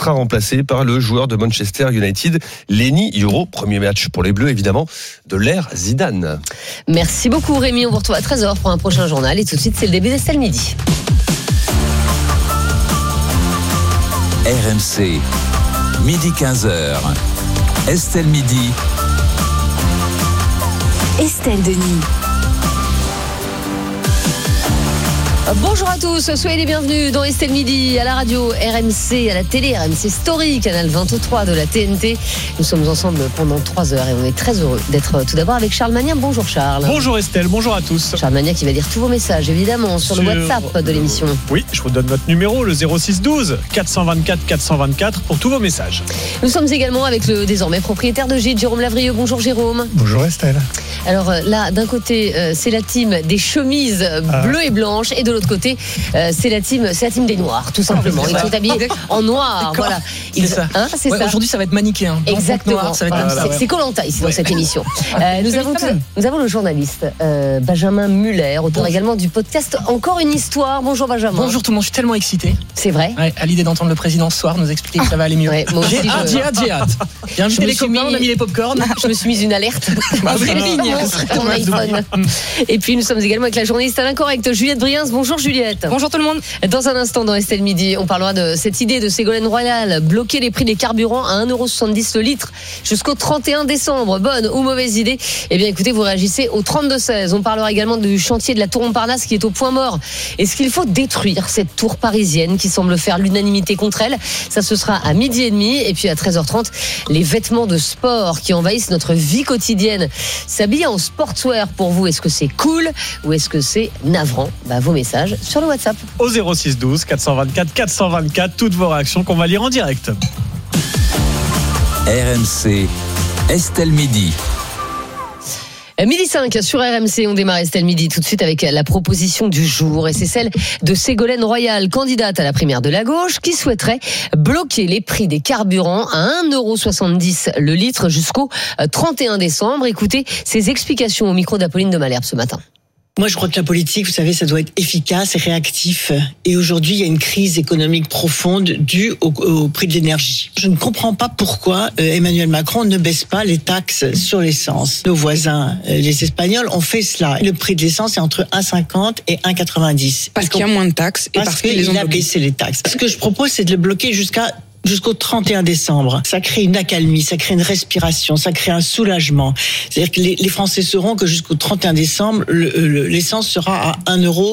sera remplacé par le joueur de Manchester United, Lenny Yoro. Premier match pour les Bleus, évidemment, de l'ère Zidane. Merci beaucoup Rémi, on vous retrouve à 13h pour un prochain journal. Et tout de suite, c'est le début d'Estelle Midi. RMC, midi 15h. Estelle Midi. Estelle Denis. Bonjour à tous, soyez les bienvenus dans Estelle Midi, à la radio, RMC, à la télé, RMC Story, canal 23 de la TNT. Nous sommes ensemble pendant 3 heures et on est très heureux d'être tout d'abord avec Charles Magnin. Bonjour Charles. Bonjour Estelle, bonjour à tous. Charles Magnin qui va lire tous vos messages évidemment sur le WhatsApp de l'émission. Oui, je vous donne notre numéro, le 06 12 424 424 pour tous vos messages. Nous sommes également avec le désormais propriétaire de Gîtes, Jérôme Lavrieux. Bonjour Jérôme. Bonjour Estelle. Alors là, d'un côté, c'est la team des chemises bleues et blanches et de l'autre côté, c'est la team des noirs, tout simplement. Ils sont habillés en noir. Voilà. C'est ça. C'est ça. Aujourd'hui, ça va être manichéen. Exactement. Noir, ça va être c'est Koh-Lanta ici dans cette émission. Nous avons le journaliste Benjamin Muller, auteur également du podcast Encore une histoire. Bonjour Benjamin. Bonjour tout le monde, je suis tellement excité. C'est vrai. Ouais, à l'idée d'entendre le président ce soir nous expliquer que ça va aller mieux. Ouais, J'ai hâte. J'ai invité les copains, on a mis les popcorn. Je me suis mise une alerte. Mon iPhone. Et puis nous sommes également avec la journaliste à l'incorrect, Juliette Briens. Bonjour Juliette. Bonjour tout le monde. Dans un instant dans Estelle Midi, on parlera de cette idée de Ségolène Royal, bloquer les prix des carburants à 1,70€ le litre jusqu'au 31 décembre. Bonne ou mauvaise idée? Eh bien écoutez, vous réagissez au 32-16. On parlera également du chantier de la Tour Montparnasse qui est au point mort. Est-ce qu'il faut détruire cette tour parisienne qui semble faire l'unanimité contre elle? Ça, ce sera à 12h30. Et puis à 13h30, les vêtements de sport qui envahissent notre vie quotidienne. S'habiller en sportswear pour vous, est-ce que c'est cool ou est-ce que c'est navrant? Vos messages sur le WhatsApp. Au 06 12 424 424, toutes vos réactions qu'on va lire en direct. RMC, Estelle Midi. 12h05 sur RMC, on démarre Estelle Midi tout de suite avec la proposition du jour et c'est celle de Ségolène Royal, candidate à la primaire de la gauche, qui souhaiterait bloquer les prix des carburants à 1,70€ le litre jusqu'au 31 décembre. Écoutez ses explications au micro d'Apolline de Malherbe ce matin. Moi, je crois que la politique, vous savez, ça doit être efficace et réactif. Et aujourd'hui, il y a une crise économique profonde due au prix de l'énergie. Je ne comprends pas pourquoi Emmanuel Macron ne baisse pas les taxes sur l'essence. Nos voisins, les Espagnols, ont fait cela. Le prix de l'essence est entre 1,50 et 1,90. Parce qu'il y a moins de taxes et parce qu'il a baissé les taxes. Ce que je propose, c'est de le bloquer jusqu'au 31 décembre. Ça crée une accalmie, ça crée une respiration, ça crée un soulagement. C'est-à-dire que les Français sauront que jusqu'au 31 décembre, l'essence sera à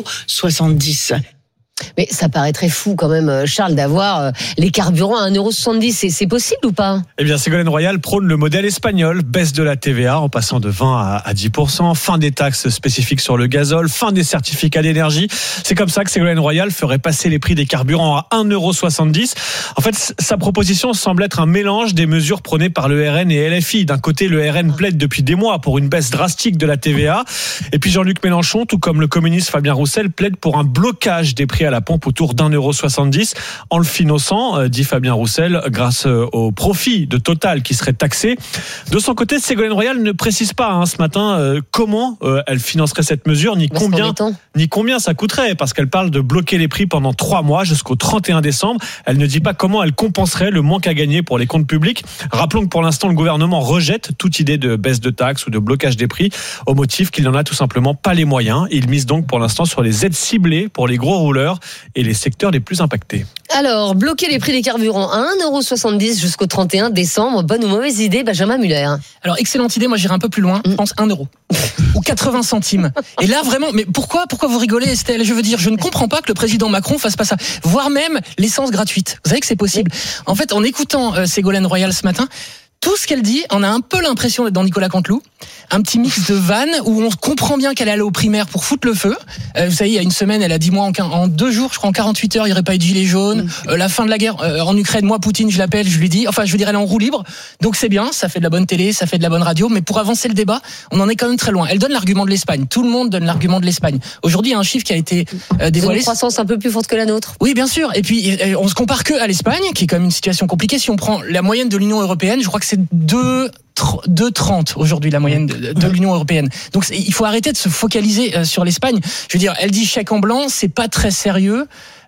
1,70€. Mais ça paraîtrait fou quand même, Charles, d'avoir les carburants à 1,70€. C'est possible ou pas? Eh bien, Ségolène Royal prône le modèle espagnol, baisse de la TVA en passant de 20 à 10%, fin des taxes spécifiques sur le gazole, fin des certificats d'énergie. C'est comme ça que Ségolène Royal ferait passer les prix des carburants à 1,70€. En fait, sa proposition semble être un mélange des mesures prônées par le RN et LFI. D'un côté, le RN plaide depuis des mois pour une baisse drastique de la TVA. Et puis Jean-Luc Mélenchon, tout comme le communiste Fabien Roussel, plaide pour un blocage des prix à la pompe autour d'1,70€ en le finançant, dit Fabien Roussel, grâce au profit de Total qui serait taxé. De son côté, Ségolène Royal ne précise pas ce matin comment elle financerait cette mesure, ni combien ça coûterait, parce qu'elle parle de bloquer les prix pendant 3 mois jusqu'au 31 décembre. Elle ne dit pas comment elle compenserait le manque à gagner pour les comptes publics. Rappelons que pour l'instant, le gouvernement rejette toute idée de baisse de taxes ou de blocage des prix au motif qu'il n'en a tout simplement pas les moyens. Il mise donc pour l'instant sur les aides ciblées pour les gros rouleurs et les secteurs les plus impactés. Alors, bloquer les prix des carburants à 1,70€ jusqu'au 31 décembre, bonne ou mauvaise idée, Benjamin Muller? Alors, excellente idée, moi j'irai un peu plus loin, je pense 1€ ou 80 centimes. Et là vraiment, mais pourquoi vous rigolez Estelle? Je veux dire, je ne comprends pas que le président Macron fasse pas ça, voire même l'essence gratuite. Vous savez que c'est possible. En fait, en écoutant Ségolène Royal ce matin, tout ce qu'elle dit, on a un peu l'impression d'être dans Nicolas Canteloup. Un petit mix de vannes où on comprend bien qu'elle est allée aux primaires pour foutre le feu. Vous savez, il y a une semaine, elle a dit, moi, en 2 jours, je crois, en 48 heures, il n'y aurait pas eu de gilet jaune. La fin de la guerre en Ukraine, moi, Poutine, je l'appelle, je lui dis, enfin, je veux dire, elle est en roue libre. Donc c'est bien, ça fait de la bonne télé, ça fait de la bonne radio. Mais pour avancer le débat, on en est quand même très loin. Elle donne l'argument de l'Espagne. Tout le monde donne l'argument de l'Espagne. Aujourd'hui, il y a un chiffre qui a été dévoilé. Une croissance un peu plus forte que la nôtre. Oui, bien sûr. Et puis, on se compare que à l'Espagne, qui est quand même une situation compliquée. Si on prend la moyenne de l'Union européenne, je crois que c'est 2,30 aujourd'hui la moyenne de l'Union européenne. Donc il faut arrêter de se focaliser sur l'Espagne. Je veux dire, elle dit chèque en blanc, c'est pas très sérieux.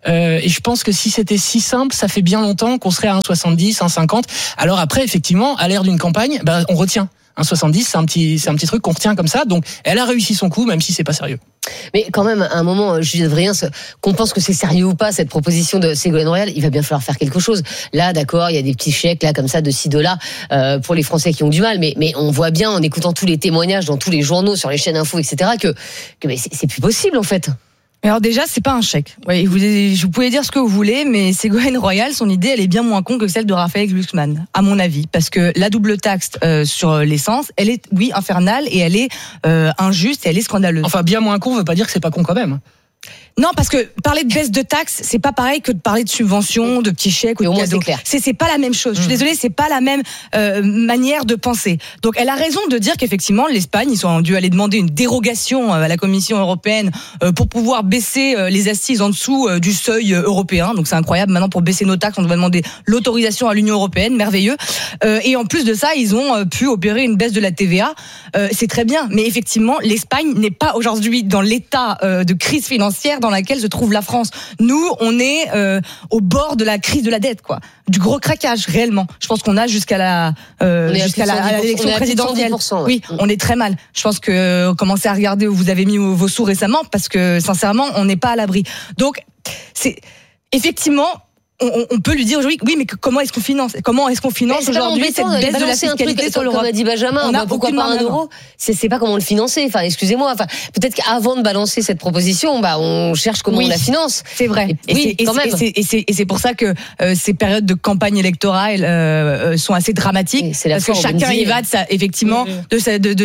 Et je pense que si c'était si simple, ça fait bien longtemps qu'on serait à 1,70, 1,50. Alors après, effectivement, à l'ère d'une campagne, on retient. 1,70, c'est un petit truc qu'on retient comme ça. Donc, elle a réussi son coup, même si c'est pas sérieux. Mais quand même, à un moment, Juliette Vriens, qu'on pense que c'est sérieux ou pas, cette proposition de Ségolène Royal, il va bien falloir faire quelque chose. Là, d'accord, il y a des petits chèques, là, comme ça, de $6, pour les Français qui ont du mal. Mais on voit bien, en écoutant tous les témoignages dans tous les journaux, sur les chaînes info, etc., que c'est plus possible, en fait. Alors déjà, c'est pas un chèque. Oui, vous pouvez dire ce que vous voulez, mais Ségolène Royal, son idée, elle est bien moins con que celle de Raphaël Glucksmann, à mon avis, parce que la double taxe sur l'essence, elle est, oui, infernale et elle est injuste et elle est scandaleuse. Enfin, bien moins con veut pas dire que c'est pas con quand même. Non, parce que parler de baisse de taxes, c'est pas pareil que de parler de subventions, de petits chèques ou de cadeaux. C'est pas la même chose. Je suis désolée, c'est pas la même manière de penser. Donc, elle a raison de dire qu'effectivement, l'Espagne, ils ont dû aller demander une dérogation à la Commission européenne pour pouvoir baisser les assises en dessous du seuil européen. Donc, c'est incroyable. Maintenant, pour baisser nos taxes, on doit demander l'autorisation à l'Union européenne. Merveilleux. Et en plus de ça, ils ont pu opérer une baisse de la TVA. C'est très bien. Mais effectivement, l'Espagne n'est pas aujourd'hui dans l'état de crise financière dans laquelle se trouve la France. Nous, on est au bord de la crise de la dette, quoi, du gros craquage réellement. Je pense qu'on a jusqu'à l'élection présidentielle. Oui, on est très mal. Je pense que commencez à regarder où vous avez mis vos sous récemment, parce que sincèrement, on n'est pas à l'abri. Donc, c'est effectivement. On peut lui dire aujourd'hui, oui, mais comment est-ce qu'on finance aujourd'hui cette baisse de la fiscalité sur l'Europe? Comme a dit Benjamin, pourquoi pas €? C'est pas comment le financer. Enfin, excusez-moi. Enfin, peut-être qu'avant de balancer cette proposition, on cherche comment on la finance. C'est vrai. Et c'est pour ça que ces périodes de campagne électorale sont assez dramatiques, parce que chacun y va effectivement de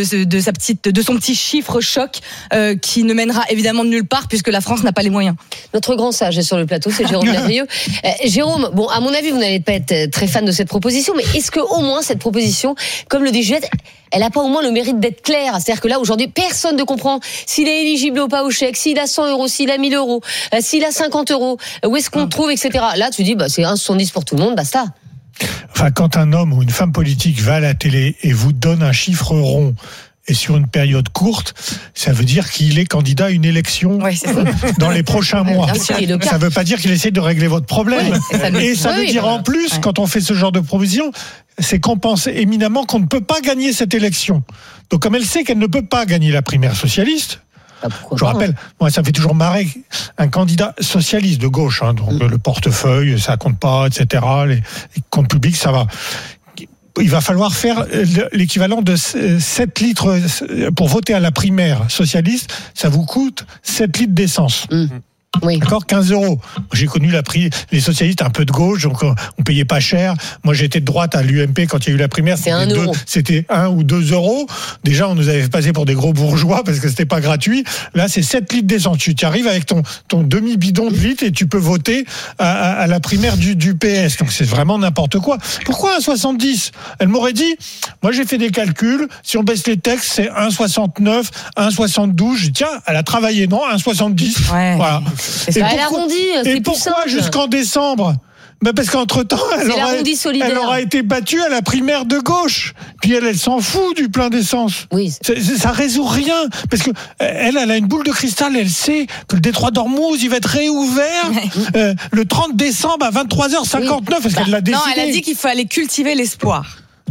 son petit chiffre choc qui ne mènera évidemment de nulle part, puisque la France n'a pas les moyens. Notre grand sage est sur le plateau, c'est Jérôme Merveilleux. Jérôme, bon, à mon avis, vous n'allez pas être très fan de cette proposition, mais est-ce que au moins cette proposition, comme le dit Juliette, elle n'a pas au moins le mérite d'être claire? C'est-à-dire que là, aujourd'hui, personne ne comprend s'il est éligible ou pas au chèque, s'il a 100 €, s'il a 1 000 €, s'il a 50 €, où est-ce qu'on trouve, etc. Là, tu dis, c'est 1,70 pour tout le monde, basta. Enfin, quand un homme ou une femme politique va à la télé et vous donne un chiffre rond, et sur une période courte, ça veut dire qu'il est candidat à une élection dans les prochains mois. Ça ne veut pas dire qu'il essaie de régler votre problème. Et ça veut dire en plus, quand on fait ce genre de provision, c'est qu'on pense éminemment qu'on ne peut pas gagner cette élection. Donc comme elle sait qu'elle ne peut pas gagner la primaire socialiste, je rappelle, moi ça me fait toujours marrer, un candidat socialiste de gauche, donc le portefeuille, ça compte pas, etc. Les comptes publics, ça va. Il va falloir faire l'équivalent de 7 litres pour voter à la primaire socialiste. Ça vous coûte 7 litres d'essence. Oui. D'accord, 15 €. J'ai connu les socialistes un peu de gauche, donc on payait pas cher. Moi, j'étais de droite à l'UMP quand il y a eu la primaire. C'était 1 ou 2 €. Déjà, on nous avait passé pour des gros bourgeois parce que c'était pas gratuit. Là, c'est 7 litres d'essence. Tu arrives avec ton demi-bidon de litre et tu peux voter à la primaire du PS. Donc, c'est vraiment n'importe quoi. Pourquoi 1,70 ? Elle m'aurait dit, moi, j'ai fait des calculs. Si on baisse les taxes, c'est 1,69, 1,72. Je dis, tiens, elle a travaillé, non? 1,70. Ouais. Voilà. Elle arrondit, c'est plus simple. Pourquoi jusqu'en décembre? Parce qu'entre-temps, elle aura été battue à la primaire de gauche. Puis elle s'en fout du plein d'essence. Oui. Ça résout rien. Parce que elle a une boule de cristal. Elle sait que le détroit d'Ormuz, il va être réouvert le 30 décembre à 23h59. Parce qu'elle l'a décidé. Non, elle a dit qu'il fallait cultiver l'espoir.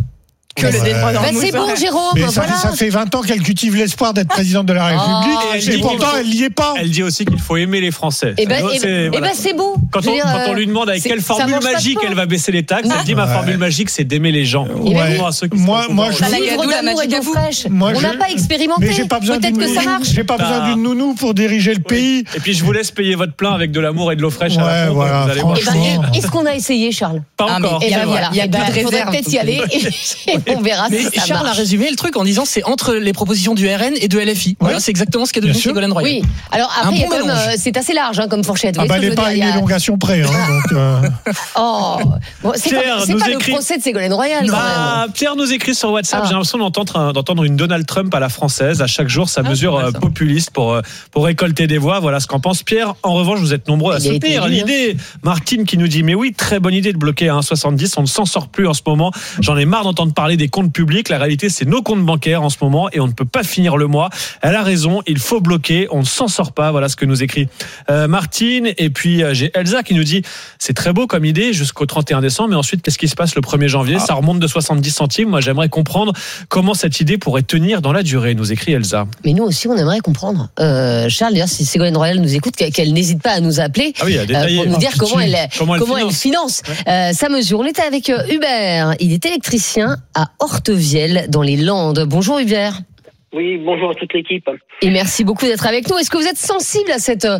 C'est bon, Jérôme. Mais ça fait 20 ans qu'elle cultive l'espoir d'être présidente de la République, et pourtant elle n'y est pas. Elle dit aussi qu'il faut aimer les Français. C'est beau. Quand on lui demande avec quelle formule magique elle va baisser les taxes, elle dit ma formule magique, c'est d'aimer les gens. Moi, on n'a pas expérimenté. Mais j'ai pas besoin d'une nounou pour diriger le pays. Et puis je vous laisse payer votre plein avec de l'amour et de l'eau fraîche. Est-ce qu'on a essayé, Charles? Pas encore. Il y a plus de réserve. Peut-être y aller. On verra si ça Charles marche. a résumé le truc en disant c'est entre les propositions du RN et de LFI. Voilà, c'est exactement ce qu'a devenu Ségolène Royal. Oui. Alors après, c'est assez large comme fourchette. Elle n'est pas à une élongation près. C'est pas le procès de Ségolène Royal. Pierre nous écrit sur WhatsApp. J'ai l'impression d'entendre une Donald Trump à la française. À chaque jour, sa mesure populiste pour récolter des voix. Voilà ce qu'en pense Pierre. En revanche, vous êtes nombreux à soutenir l'idée. Martine qui nous dit mais oui, très bonne idée de bloquer à 1,70. On ne s'en sort plus en ce moment. J'en ai marre d'entendre parler parler des comptes publics. La réalité, c'est nos comptes bancaires en ce moment et on ne peut pas finir le mois. Elle a raison, il faut bloquer, on ne s'en sort pas. Voilà ce que nous écrit Martine. Et puis j'ai Elsa qui nous dit, c'est très beau comme idée jusqu'au 31 décembre, mais ensuite, qu'est-ce qui se passe le 1er janvier? Ça remonte de 70 centimes. Moi, j'aimerais comprendre comment cette idée pourrait tenir dans la durée, nous écrit Elsa. Mais nous aussi, on aimerait comprendre. Charles, d'ailleurs, si Ségolène Royal nous écoute, qu'elle n'hésite pas à nous appeler pour nous dire comment elle finance sa mesure. On était avec Hubert. Il est électricien à Hortevielle, dans les Landes. Bonjour Hubert. Oui, bonjour à toute l'équipe. Et merci beaucoup d'être avec nous. Est-ce que vous êtes sensible à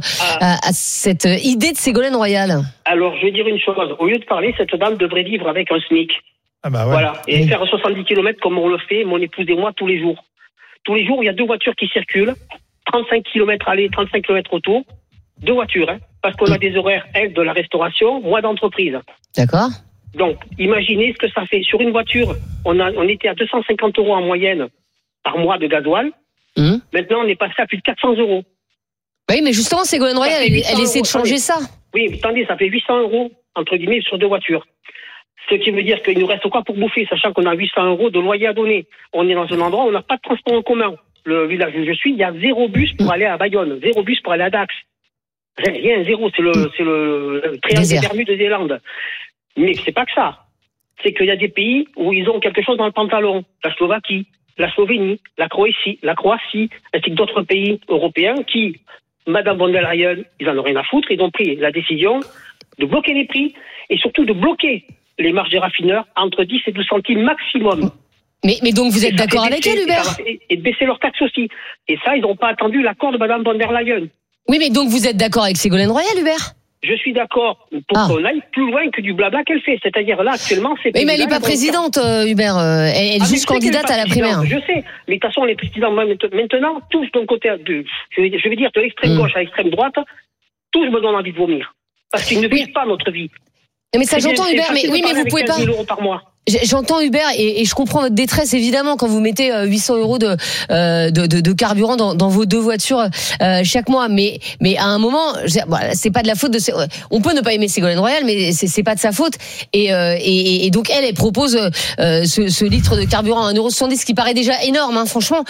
cette idée de Ségolène Royal? Alors, je vais dire une chose. Au lieu de parler, cette dame devrait vivre avec un SMIC. Ah bah ouais. Voilà. Et faire 70 km comme on le fait, mon épouse et moi, tous les jours. Tous les jours, il y a 2 voitures qui circulent. 35 km aller, 35 km retour. 2 voitures, parce qu'on a des horaires, elle, de la restauration, moi d'entreprise. D'accord. Donc, imaginez ce que ça fait. Sur une voiture, on était à 250 € en moyenne par mois de gasoil. Maintenant, on est passé à plus de 400 €. Oui, mais justement, Ségolène Royal, elle essaie de changer ça. Oui, attendez, ça fait 800 €, entre guillemets, sur 2 voitures. Ce qui veut dire qu'il nous reste quoi pour bouffer, sachant qu'on a 800 € de loyer à donner. On est dans un endroit où on n'a pas de transport en commun. Le village où je suis, il y a 0 bus pour aller à Bayonne, 0 bus pour aller à Dax. Rien, 0, c'est le triangle des Bermudes des Landes. Mais c'est pas que ça. C'est qu'il y a des pays où ils ont quelque chose dans le pantalon. La Slovaquie, la Slovénie, la Croatie, ainsi que d'autres pays européens qui, Madame von der Leyen, ils en ont rien à foutre, ils ont pris la décision de bloquer les prix et surtout de bloquer les marges des raffineurs entre 10 et 12 centimes maximum. Mais donc vous êtes d'accord avec elle, Hubert? Et de baisser leurs taxes aussi. Et ça, ils n'ont pas attendu l'accord de Madame von der Leyen. Oui, mais donc vous êtes d'accord avec Ségolène Royal, Hubert? Je suis d'accord pour qu'on aille plus loin que du blabla qu'elle fait. C'est-à-dire là, actuellement, c'est... Mais elle n'est pas présidente, Hubert. Elle est juste candidate à la primaire. Je sais. Mais de toute façon, les présidents maintenant, tous d'un côté, je vais dire de l'extrême gauche à l'extrême droite, tous me donnent envie de vomir. Parce qu'ils ne vivent pas notre vie. Mais ça, j'entends, Hubert. Mais oui, mais vous pouvez pas... 15 000 € par mois. J'entends Hubert et je comprends votre détresse évidemment quand vous mettez 800 € de carburant dans vos 2 voitures chaque mois. Mais à un moment, c'est pas de la faute de. On peut ne pas aimer Ségolène Royal, mais c'est pas de sa faute. Et donc elle propose ce litre de carburant à 1,70 €, ce qui paraît déjà énorme, hein, franchement.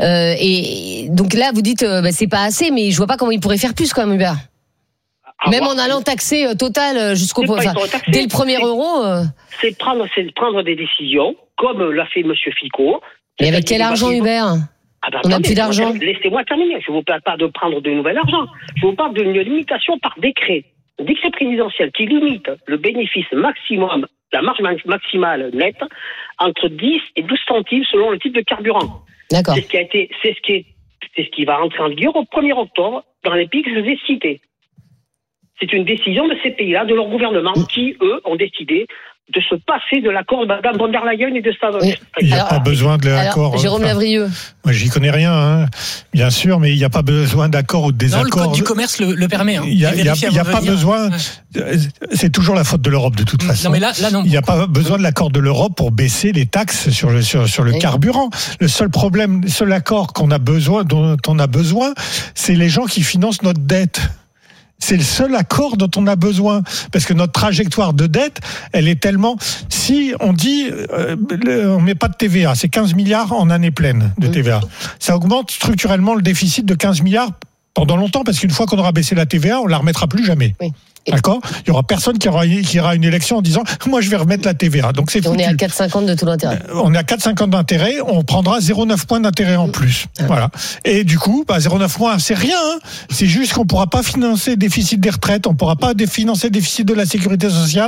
Et donc là, vous dites c'est pas assez, mais je vois pas comment il pourrait faire plus quand même, Hubert. Même en allant taxer Total jusqu'au dès le premier euro. C'est de prendre des décisions, comme l'a fait Monsieur Ficot. Et avec quel argent, Hubert? On n'a plus d'argent. Laissez-moi terminer. Je ne vous parle pas de prendre de nouvel argent. Je vous parle d'une limitation par décret. Un décret présidentiel qui limite le bénéfice maximum, la marge maximale nette, entre 10 et 12 centimes selon le type de carburant. D'accord. C'est ce qui va rentrer en vigueur au 1er octobre dans les pays que je vous ai cités. C'est une décision de ces pays-là, de leur gouvernement, qui, eux, ont décidé de se passer de l'accord de Mme von der Leyen et de sa... Il n'y a pas besoin de l'accord. Jérôme Lavrieux. Moi, j'y connais rien, hein, bien sûr, mais il n'y a pas besoin d'accord ou de désaccord. Non, le code du commerce le permet. Hein. Il n'y a pas besoin... C'est toujours la faute de l'Europe, de toute façon. Non, mais là, non. Il n'y a pas besoin de l'accord de l'Europe pour baisser les taxes sur le carburant. Le seul problème, le seul accord dont on a besoin, c'est les gens qui financent notre dette. C'est le seul accord dont on a besoin. Parce que notre trajectoire de dette, elle est tellement... Si on dit, on met pas de TVA, c'est 15 milliards en année pleine de TVA. Ça augmente structurellement le déficit de 15 milliards pendant longtemps, parce qu'une fois qu'on aura baissé la TVA, on la remettra plus jamais. Oui. D'accord ? Il y aura personne qui ira une élection en disant moi je vais remettre la TVA. Donc c'est foutu. On est à 4,50 de taux d'intérêt. On est à 4,50 d'intérêt, on prendra 0,9 points d'intérêt en plus. Voilà. Et du coup, 0,9 points, c'est rien. Hein. C'est juste qu'on pourra pas financer le déficit des retraites, on pourra pas financer le déficit de la sécurité sociale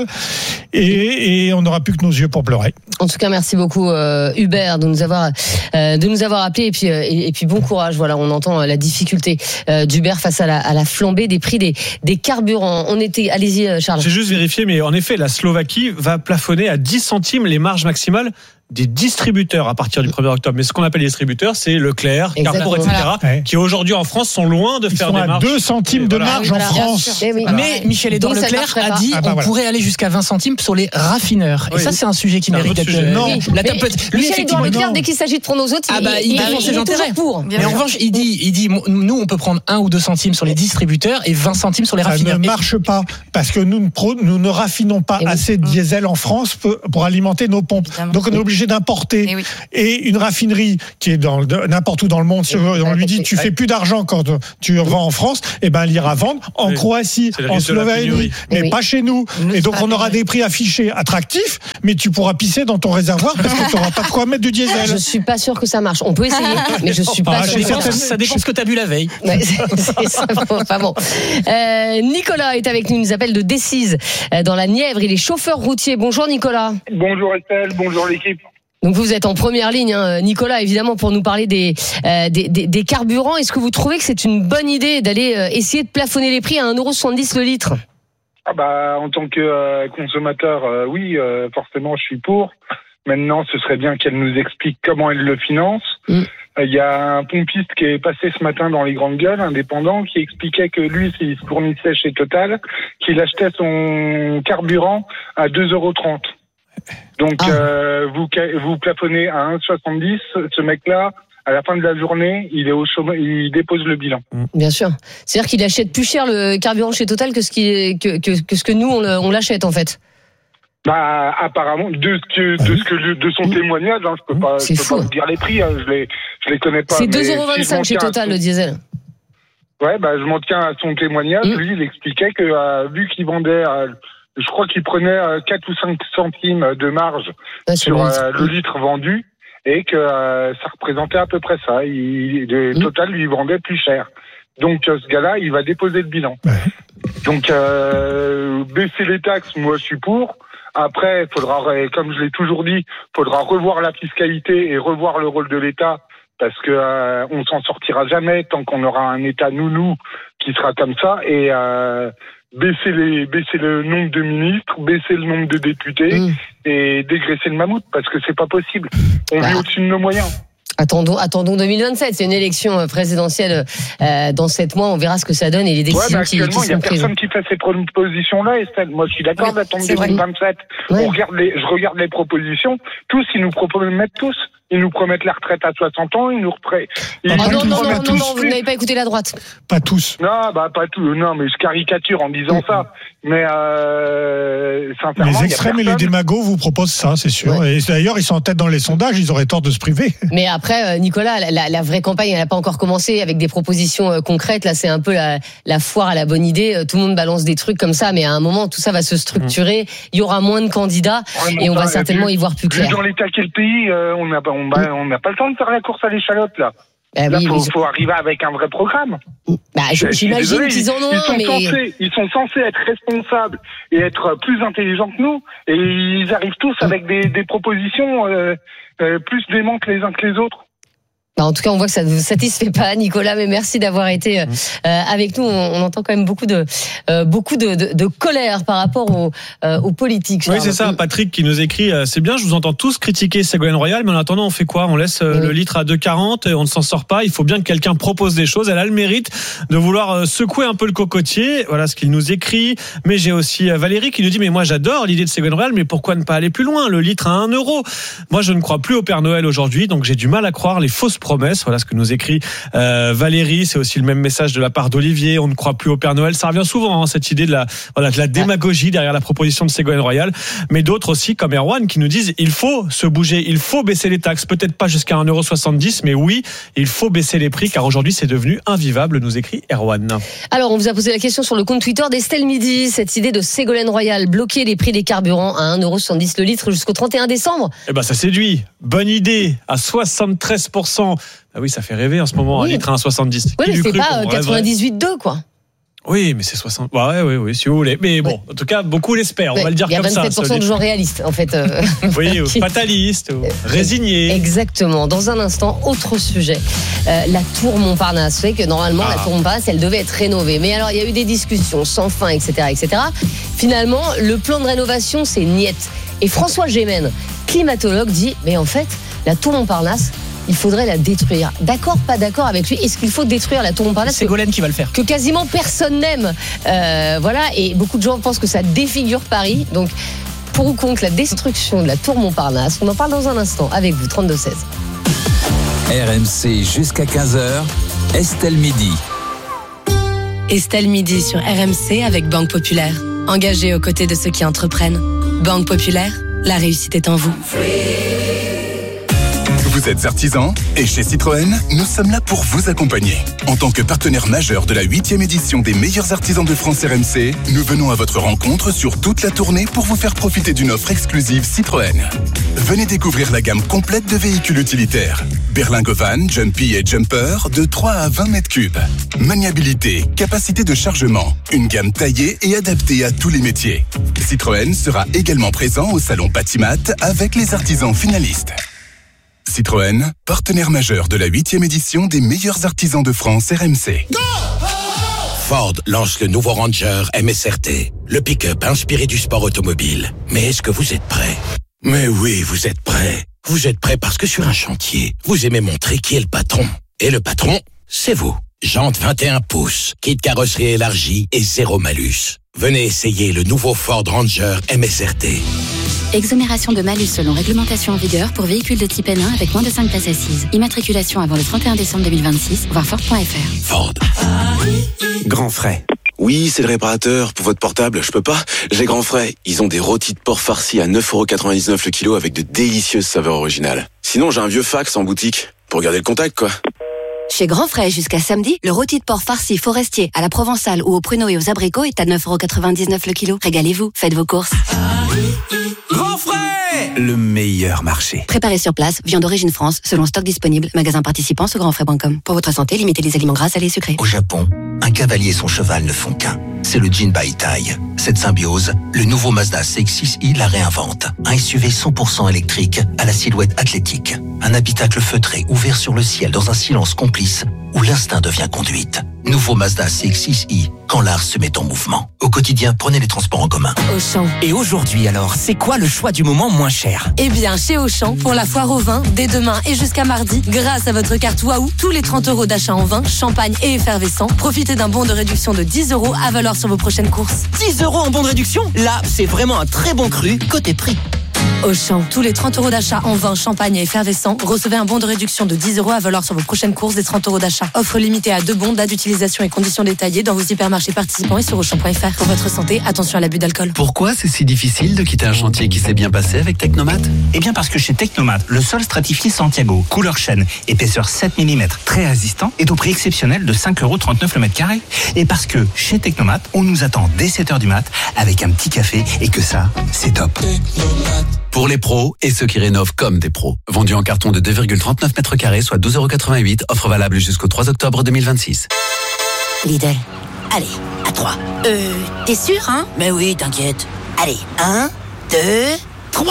et on n'aura plus que nos yeux pour pleurer. En tout cas, merci beaucoup Hubert de nous avoir appelé et puis bon courage. Voilà, on entend la difficulté d'Hubert face à la flambée des prix des carburants. Allez-y, Charles. J'ai juste vérifié, mais en effet, la Slovaquie va plafonner à 10 centimes les marges maximales des distributeurs à partir du 1er octobre. Mais ce qu'on appelle les distributeurs, c'est Leclerc, Carrefour, etc., qui aujourd'hui en France sont loin de faire des marges. 2 centimes de marge en France. Mais Michel-Édouard Leclerc a dit on pourrait aller jusqu'à 20 centimes sur les raffineurs. Et ça, c'est un sujet qui mérite d'être... Non. Michel-Édouard Leclerc, dès qu'il s'agit de prendre aux autres, il défend ses intérêts. Mais en revanche, il dit nous, on peut prendre 1 ou 2 centimes sur les distributeurs et 20 centimes sur les raffineurs. Ça ne marche pas, parce que nous ne raffinons pas assez de diesel en France pour alimenter nos pompes. Donc on est obligé obligé d'importer. Et une raffinerie qui est n'importe où dans le monde, si on lui dit tu fais plus d'argent quand tu vends en France, et ben elle ira vendre en Croatie, en Slovénie, mais pas chez nous. Et donc on aura des prix affichés attractifs, mais tu pourras pisser dans ton réservoir parce que tu n'auras pas de quoi mettre du diesel. Je suis pas sûr que ça marche. On peut essayer, mais je suis pas sûr. Ça dépend ce que tu as bu la veille. Ouais, c'est ça. Enfin bon. Nicolas est avec nous. Il nous appelle de Decize dans la Nièvre. Il est chauffeur routier. Bonjour Nicolas. Bonjour Estelle. Bonjour l'équipe. Donc vous êtes en première ligne, hein, Nicolas, évidemment, pour nous parler des carburants. Est-ce que vous trouvez que c'est une bonne idée d'aller essayer de plafonner les prix à 1,70€ le litre ? En tant que consommateur, oui, forcément, je suis pour. Maintenant, ce serait bien qu'elle nous explique comment elle le finance. Il y a un pompiste qui est passé ce matin dans les grandes gueules, indépendant, qui expliquait que lui, s'il se fournissait chez Total, qu'il achetait son carburant à 2,30€. Donc, vous plafonnez à 1,70€. Ce mec-là, à la fin de la journée, il est au chômage, il dépose le bilan. Bien sûr. C'est-à-dire qu'il achète plus cher le carburant chez Total que ce que nous on l'achète en fait. Apparemment, de son témoignage, je peux pas vous dire les prix, je les connais pas. C'est 2,25€ chez Total le diesel. Ouais, je m'en tiens à son témoignage. Lui, il expliquait que vu qu'il vendait, je crois qu'il prenait 4 ou 5 centimes de marge sur le litre vendu, et que ça représentait à peu près ça. Total lui vendait plus cher. Donc ce gars-là, il va déposer le bilan. Donc baisser les taxes, moi je suis pour. Après, il faudra, comme je l'ai toujours dit, faudra revoir la fiscalité et revoir le rôle de l'État, parce que on s'en sortira jamais tant qu'on aura un État nounou qui sera comme ça, et baisser le nombre de ministres, baisser le nombre de députés et dégraisser le mammouth, parce que c'est pas possible. On vit au-dessus de nos moyens. Attendons 2027. C'est une élection présidentielle dans 7 mois. On verra ce que ça donne et les décisions qui sont prises. Il y a personne qui fait ces propositions-là, Estelle. Moi, je suis d'accord d'attendre 2027. Je regarde les propositions. Tous, ils nous promettent tous. Ils nous promettent la retraite à 60 ans. Ils nous non, vous n'avez pas écouté la droite. Pas tous. Non, pas tous. Non, mais je caricature en disant ça. Mais sincèrement, les extrêmes et les démagos vous proposent ça, c'est sûr. Et d'ailleurs, ils sont en tête dans les sondages. Ils auraient tort de se priver. Mais après, Nicolas, la vraie campagne, elle n'a pas encore commencé avec des propositions concrètes. Là, c'est un peu la foire à la bonne idée. Tout le monde balance des trucs comme ça, mais à un moment, tout ça va se structurer. Il y aura moins de candidats et on va certainement y voir plus clair. Dans l'état qu'est le pays, on n'a pas le temps de faire la course à l'échalote, là. Là, faut arriver avec un vrai programme. J'imagine qu'ils en ont ils sont censés être responsables et être plus intelligents que nous, et ils arrivent tous avec des propositions plus démentes les uns que les autres. En tout cas, on voit que ça ne vous satisfait pas, Nicolas, mais merci d'avoir été avec nous. On entend quand même beaucoup de colère par rapport aux politiques. Oui, c'est ça. Patrick qui nous écrit, c'est bien, je vous entends tous critiquer Ségolène Royal, mais en attendant, on fait quoi ? On laisse le litre à 2,40 et on ne s'en sort pas. Il faut bien que quelqu'un propose des choses. Elle a le mérite de vouloir secouer un peu le cocotier. Voilà ce qu'il nous écrit. Mais j'ai aussi Valérie qui nous dit, mais moi j'adore l'idée de Ségolène Royal, mais pourquoi ne pas aller plus loin ? Le litre à 1€. Moi, je ne crois plus au Père Noël aujourd'hui, donc j'ai du mal à croire les fausses promesses. Voilà ce que nous écrit Valérie. C'est aussi le même message de la part d'Olivier. On ne croit plus au Père Noël. Ça revient souvent, cette idée de la démagogie derrière la proposition de Ségolène Royal. Mais d'autres aussi, comme Erwan, qui nous disent il faut se bouger, il faut baisser les taxes. Peut-être pas jusqu'à 1,70€, mais oui, il faut baisser les prix, car aujourd'hui c'est devenu invivable, nous écrit Erwan. Alors, on vous a posé la question sur le compte Twitter d'Estelle Midi. Cette idée de Ségolène Royal, bloquer les prix des carburants à 1,70€ le litre jusqu'au 31 décembre. Ça séduit. Bonne idée. À 73%. Ah oui, ça fait rêver en ce moment, un litre à 1,70. Oui, mais c'est pas 98,2 quoi. Oui, mais c'est 60. Oui, si vous voulez. Mais bon, en tout cas, beaucoup l'espèrent. On va le dire comme ça. Il y a 27% de gens réalistes, en fait. Oui, fatalistes, résignés. Exactement. Dans un instant, autre sujet. La tour Montparnasse. Vous savez que normalement, la tour Montparnasse, elle devait être rénovée. Mais alors, il y a eu des discussions sans fin, etc., etc. Finalement, le plan de rénovation, c'est niette. Et François Gémen, climatologue, dit, mais en fait, la tour Montparnasse, il faudrait la détruire. D'accord, pas d'accord avec lui. Est-ce qu'il faut détruire la tour Montparnasse ? C'est Ségolène qui va le faire. Que quasiment personne n'aime. Voilà, et beaucoup de gens pensent que ça défigure Paris. Donc, pour ou contre la destruction de la tour Montparnasse, on en parle dans un instant avec vous, 32-16. RMC jusqu'à 15h, Estelle Midi. Estelle Midi sur RMC avec Banque Populaire. Engagée aux côtés de ceux qui entreprennent. Banque Populaire, la réussite est en vous. Vous êtes artisan et chez Citroën, nous sommes là pour vous accompagner. En tant que partenaire majeur de la 8e édition des meilleurs artisans de France RMC, nous venons à votre rencontre sur toute la tournée pour vous faire profiter d'une offre exclusive Citroën. Venez découvrir la gamme complète de véhicules utilitaires. Berlingo Van, Jumpy et Jumper de 3 à 20 mètres cubes. Maniabilité, capacité de chargement, une gamme taillée et adaptée à tous les métiers. Citroën sera également présent au salon Patimat avec les artisans finalistes. Citroën, partenaire majeur de la 8e édition des meilleurs artisans de France RMC. Ford lance le nouveau Ranger MSRT, le pick-up inspiré du sport automobile. Mais est-ce que vous êtes prêts ? Mais oui, vous êtes prêts. Vous êtes prêts parce que sur un chantier, vous aimez montrer qui est le patron. Et le patron, c'est vous. Jantes 21 pouces, kit carrosserie élargie et zéro malus. Venez essayer le nouveau Ford Ranger MSRT. Exonération de malus selon réglementation en vigueur pour véhicules de type N1 avec moins de 5 places assises. Immatriculation avant le 31 décembre 2026, voir Ford.fr. Ford. Grand Frais. Oui, c'est le réparateur. Pour votre portable, je peux pas. J'ai Grand Frais. Ils ont des rôtis de porc farcis à 9,99€ le kilo avec de délicieuses saveurs originales. Sinon, j'ai un vieux fax en boutique. Pour garder le contact, quoi. Chez Grand Frais, jusqu'à samedi, le rôti de porc farci forestier à la provençale ou aux pruneaux et aux abricots est à 9,99€ le kilo. Régalez-vous, faites vos courses. Grand Frais, le meilleur marché. Préparé sur place, viande d'origine France, selon stock disponible. Magasin participant sur grandfrais.com. Pour votre santé, limitez les aliments gras, salés et sucrés. Au Japon, un cavalier et son cheval ne font qu'un. C'est le Jinbaitai. Cette symbiose, le nouveau Mazda CX-6i la réinvente. Un SUV 100% électrique à la silhouette athlétique. Un habitacle feutré ouvert sur le ciel dans un silence complice où l'instinct devient conduite. Nouveau Mazda CX-6i, quand l'art se met en mouvement. Au quotidien, prenez les transports en commun. Auchan. Et aujourd'hui alors, c'est quoi le choix du moment moins cher ? Eh bien, chez Auchan, pour la foire au vin, dès demain et jusqu'à mardi, grâce à votre carte Waouh, tous les 30 € d'achat en vin, champagne et effervescent, profitez d'un bon de réduction de 10 € à valoir sur vos prochaines courses. 10 € en bon de réduction ? Là, c'est vraiment un très bon cru côté prix. Auchan, tous les 30 € d'achat en vin, champagne et effervescent, recevez un bon de réduction de 10 € à valoir sur vos prochaines courses des 30 € d'achat. Offre limitée à 2 bons, date d'utilisation et conditions détaillées dans vos hypermarchés participants et sur Auchan.fr. Pour votre santé, attention à l'abus d'alcool. Pourquoi c'est si difficile de quitter un chantier qui s'est bien passé avec Technomat ? Eh bien parce que chez Technomat, le sol stratifié Santiago, couleur chêne, épaisseur 7 mm, très résistant, est au prix exceptionnel de 5,39€ le mètre carré. Et parce que chez Technomat, on nous attend dès 7h du mat avec un petit café et que ça, c'est top. Pour les pros et ceux qui rénovent comme des pros. Vendu en carton de 2,39 mètres carrés, soit 12,88€. Offre valable jusqu'au 3 octobre 2026. Lidl. Allez, à 3. T'es sûr, hein ? Mais oui, t'inquiète. Allez, 1, 2, 3.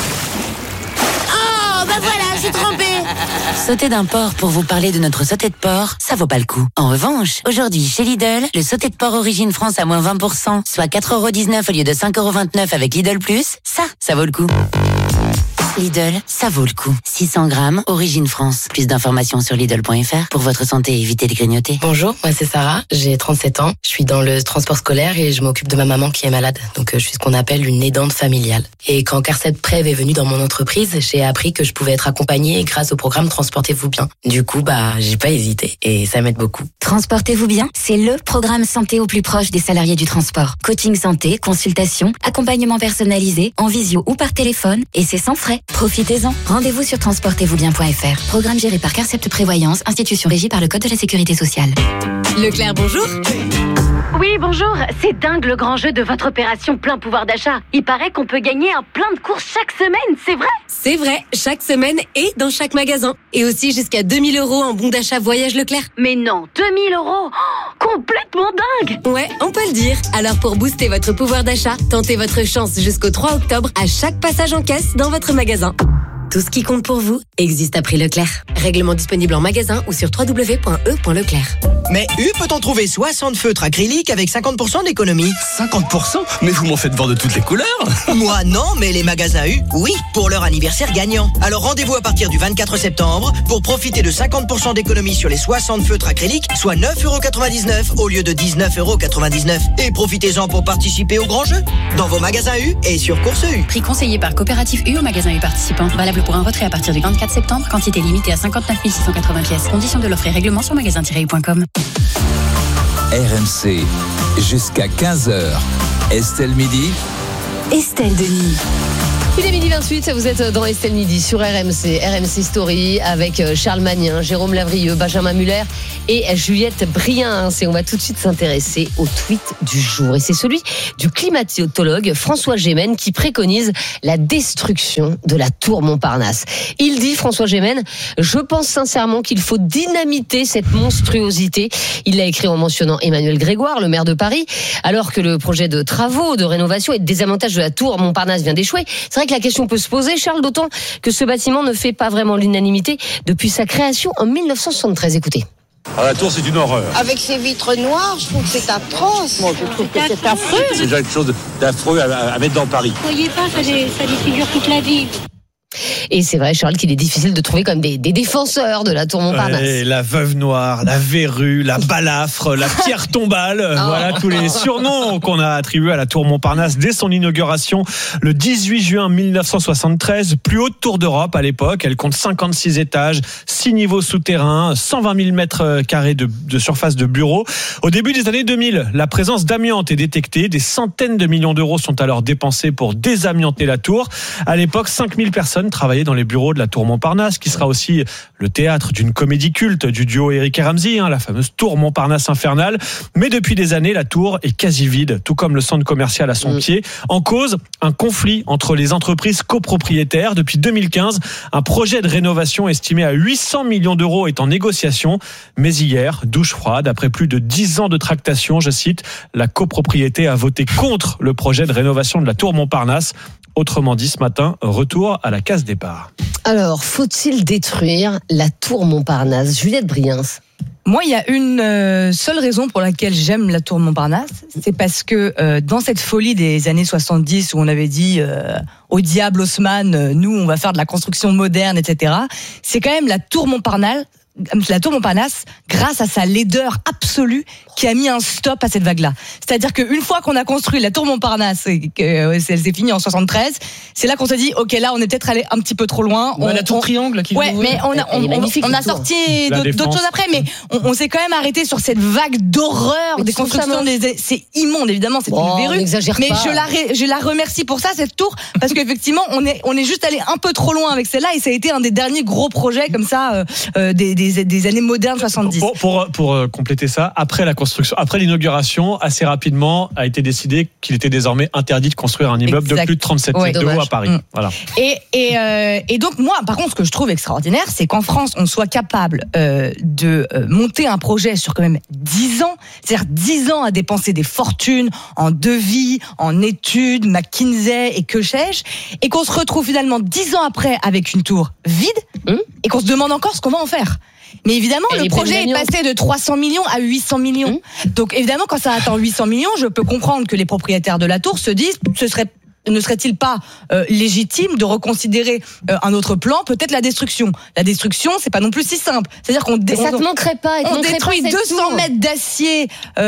Oh, bah voilà, j'ai trompé. Sauter d'un porc pour vous parler de notre sauté de porc, ça vaut pas le coup. En revanche, aujourd'hui, chez Lidl, le sauté de porc origine France à moins 20%, soit 4,19€ au lieu de 5,29€ avec Lidl+, ça vaut le coup. Lidl, ça vaut le coup. 600 grammes, origine France. Plus d'informations sur Lidl.fr. Pour votre santé, évitez de grignoter. Bonjour, moi c'est Sarah, j'ai 37 ans. Je suis dans le transport scolaire et je m'occupe de ma maman qui est malade. Donc je suis ce qu'on appelle une aidante familiale. Et quand Carcet Prev est venu dans mon entreprise, j'ai appris que je pouvais être accompagnée grâce au programme Transportez-vous bien. Du coup, j'ai pas hésité et ça m'aide beaucoup. Transportez-vous bien, c'est le programme santé au plus proche des salariés du transport. Coaching santé, consultation, accompagnement personnalisé, en visio ou par téléphone, et c'est sans frais. Profitez-en. Rendez-vous sur transportez-vous-bien.fr. Programme géré par Carcept Prévoyance, institution régie par le Code de la Sécurité sociale. Leclerc, bonjour. Oui, bonjour. C'est dingue le grand jeu de votre opération plein pouvoir d'achat. Il paraît qu'on peut gagner un plein de courses chaque semaine, c'est vrai ? C'est vrai, chaque semaine et dans chaque magasin. Et aussi jusqu'à 2000 € en bon d'achat voyage Leclerc. Mais non, 2000 €, complètement dingue. Ouais, on peut le dire. Alors pour booster votre pouvoir d'achat, tentez votre chance jusqu'au 3 octobre à chaque passage en caisse dans votre magasin. Tout ce qui compte pour vous existe à prix Leclerc. Règlement disponible en magasin ou sur www.e.leclerc. Mais U peut en trouver 60 feutres acryliques avec 50% d'économie. 50%? Mais vous m'en faites voir de toutes les couleurs. Moi non, mais les magasins U, oui, pour leur anniversaire gagnant. Alors rendez-vous à partir du 24 septembre pour profiter de 50% d'économie sur les 60 feutres acryliques, soit 9,99€ au lieu de 19,99€. Et profitez-en pour participer au grand jeu dans vos magasins U et sur Course U. Prix conseillé par Coopérative U au magasin U participant. Valable pour un retrait à partir du 24 septembre. Quantité limitée à 59 680 pièces. Conditions de l'offre et règlement sur magasin-u.com. RMC, jusqu'à 15h. Estelle Midi. Estelle Denis. Il est 12h28, vous êtes dans Estelle Midi sur RMC Story avec Charles Magnin, Jérôme Lavrieux, Benjamin Muller et Juliette Briens. Et on va tout de suite s'intéresser au tweet du jour. Et c'est celui du climatologue François Gémen qui préconise la destruction de la tour Montparnasse. Il dit, François Gémen, je pense sincèrement qu'il faut dynamiter cette monstruosité. Il l'a écrit en mentionnant Emmanuel Grégoire, le maire de Paris, alors que le projet de travaux, de rénovation et de désavantage de la tour Montparnasse vient d'échouer. C'est vrai que la question peut se poser, Charles, d'autant que ce bâtiment ne fait pas vraiment l'unanimité depuis sa création en 1973. Écoutez. Ah, la tour, c'est une horreur. Avec ces vitres noires, je trouve que c'est atroce. Moi, je trouve que c'est affreux. C'est déjà quelque chose d'affreux à mettre dans Paris. Vous voyez pas, ça défigure toute la ville. Et c'est vrai, Charles, qu'il est difficile de trouver comme des défenseurs de la tour Montparnasse. La veuve noire, la verrue, la balafre, la pierre tombale. Voilà tous les surnoms qu'on a attribués à la tour Montparnasse dès son inauguration le 18 juin 1973. Plus haute tour d'Europe à l'époque. Elle compte 56 étages, 6 niveaux souterrains, 120 000 mètres carrés de surface de bureaux. Au début des années 2000, la présence d'amiante est détectée. Des centaines de millions d'euros sont alors dépensés pour désamianter la tour. À l'époque, 5000 personnes travaillaient dans les bureaux de la tour Montparnasse, qui sera aussi le théâtre d'une comédie culte du duo Eric et Ramzy, la fameuse tour Montparnasse infernale. Mais depuis des années, la tour est quasi vide, tout comme le centre commercial à son pied. En cause, un conflit entre les entreprises copropriétaires. Depuis 2015, un projet de rénovation estimé à 800 millions d'euros est en négociation. Mais hier, douche froide, après plus de 10 ans de tractation, je cite, la copropriété a voté contre le projet de rénovation de la tour Montparnasse. Autrement dit, ce matin, retour à la case départ. Alors, faut-il détruire la tour Montparnasse ? Juliette Briens. Moi, il y a une seule raison pour laquelle j'aime la tour Montparnasse, c'est parce que dans cette folie des années 70 où on avait dit au diable Haussmann, nous on va faire de la construction moderne, etc. C'est quand même la tour Montparnasse, grâce à sa laideur absolue, qui a mis un stop à cette vague-là. C'est-à-dire qu'une fois qu'on a construit la tour Montparnasse et qu'elle s'est finie en 73, c'est là qu'on s'est dit, ok, là on est peut-être allé un petit peu trop loin. La tour triangle qui mais on a sorti d'autres choses après, mais on s'est quand même arrêté sur cette vague d'horreur des constructions. C'est immonde, évidemment, c'est une verrue. Mais je la remercie pour ça, cette tour, parce qu'effectivement, on est juste allé un peu trop loin avec celle-là, et ça a été un des derniers gros projets comme ça des années modernes 70. Pour compléter ça, après la construction, après l'inauguration, assez rapidement a été décidé qu'il était désormais interdit de construire un immeuble de plus de 37 mètres de haut à Paris. Voilà. Et donc moi, par contre, ce que je trouve extraordinaire, c'est qu'en France, on soit capable de monter un projet sur quand même 10 ans, c'est-à-dire 10 ans à dépenser des fortunes en devis, en études, McKinsey et que sais-je, et qu'on se retrouve finalement 10 ans après avec une tour vide, et qu'on se demande encore ce qu'on va en faire. Mais évidemment, le projet est passé de 300 millions à 800 millions. Donc évidemment, quand ça atteint 800 millions, je peux comprendre que les propriétaires de la tour se disent, ne serait-il pas légitime de reconsidérer un autre plan, peut-être la destruction. La destruction, c'est pas non plus si simple. C'est-à-dire qu'on ça te manquerait pas. On détruit 200 mètres d'acier,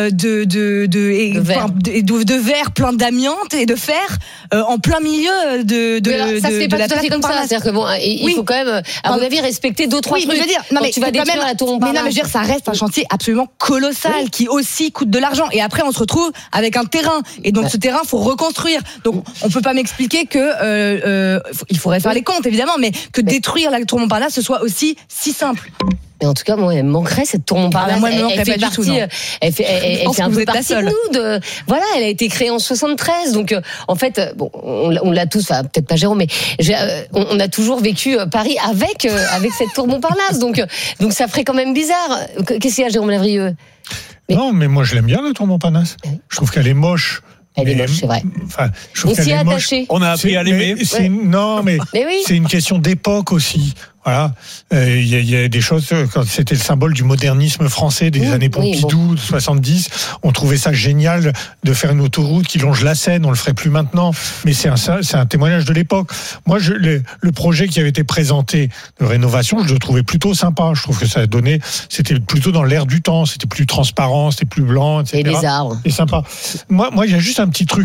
de verre plein d'amiante et de fer en plein milieu de ça se fait pas tout à fait comme ça. C'est-à-dire que bon, il faut quand même, à mon avis, respecter d'autres trucs. Mais je veux dire, non, mais tu vas détruire la tour Montparnasse. Mais non, mais je veux dire, ça reste un chantier absolument colossal qui aussi coûte de l'argent. Et après, on se retrouve avec un terrain. Et donc, ce terrain, faut reconstruire. Donc, on peut pas m'expliquer que il faudrait faire les comptes évidemment, mais que détruire la tour Montparnasse ce soit aussi si simple. Mais en tout cas, moi, elle me manquerait cette tour Montparnasse. Elle fait partie, elle fait un peu partie de nous. Voilà, elle a été créée en 73, donc en fait, bon, on l'a tous, enfin peut-être pas Jérôme, mais on a toujours vécu Paris avec cette tour Montparnasse, donc ça ferait quand même bizarre. Qu'est-ce qu'il y a, Jérôme Lavrieux? Non, mais moi je l'aime bien la tour Montparnasse. Je trouve qu'elle est moche. Elle est moche, c'est vrai. Enfin, on s'y est attaché. On a appris à l'aimer. Non, mais c'est une question d'époque aussi. Voilà, il y a des choses, quand c'était le symbole du modernisme français des années Pompidou, 70, on trouvait ça génial de faire une autoroute qui longe la Seine, on le ferait plus maintenant, mais c'est un témoignage de l'époque. Moi, le projet qui avait été présenté de rénovation, je le trouvais plutôt sympa. Je trouve que ça donnait, c'était plutôt dans l'air du temps, c'était plus transparent, c'était plus blanc, etc. Et les arbres. C'est sympa. Moi, il y a juste un petit truc.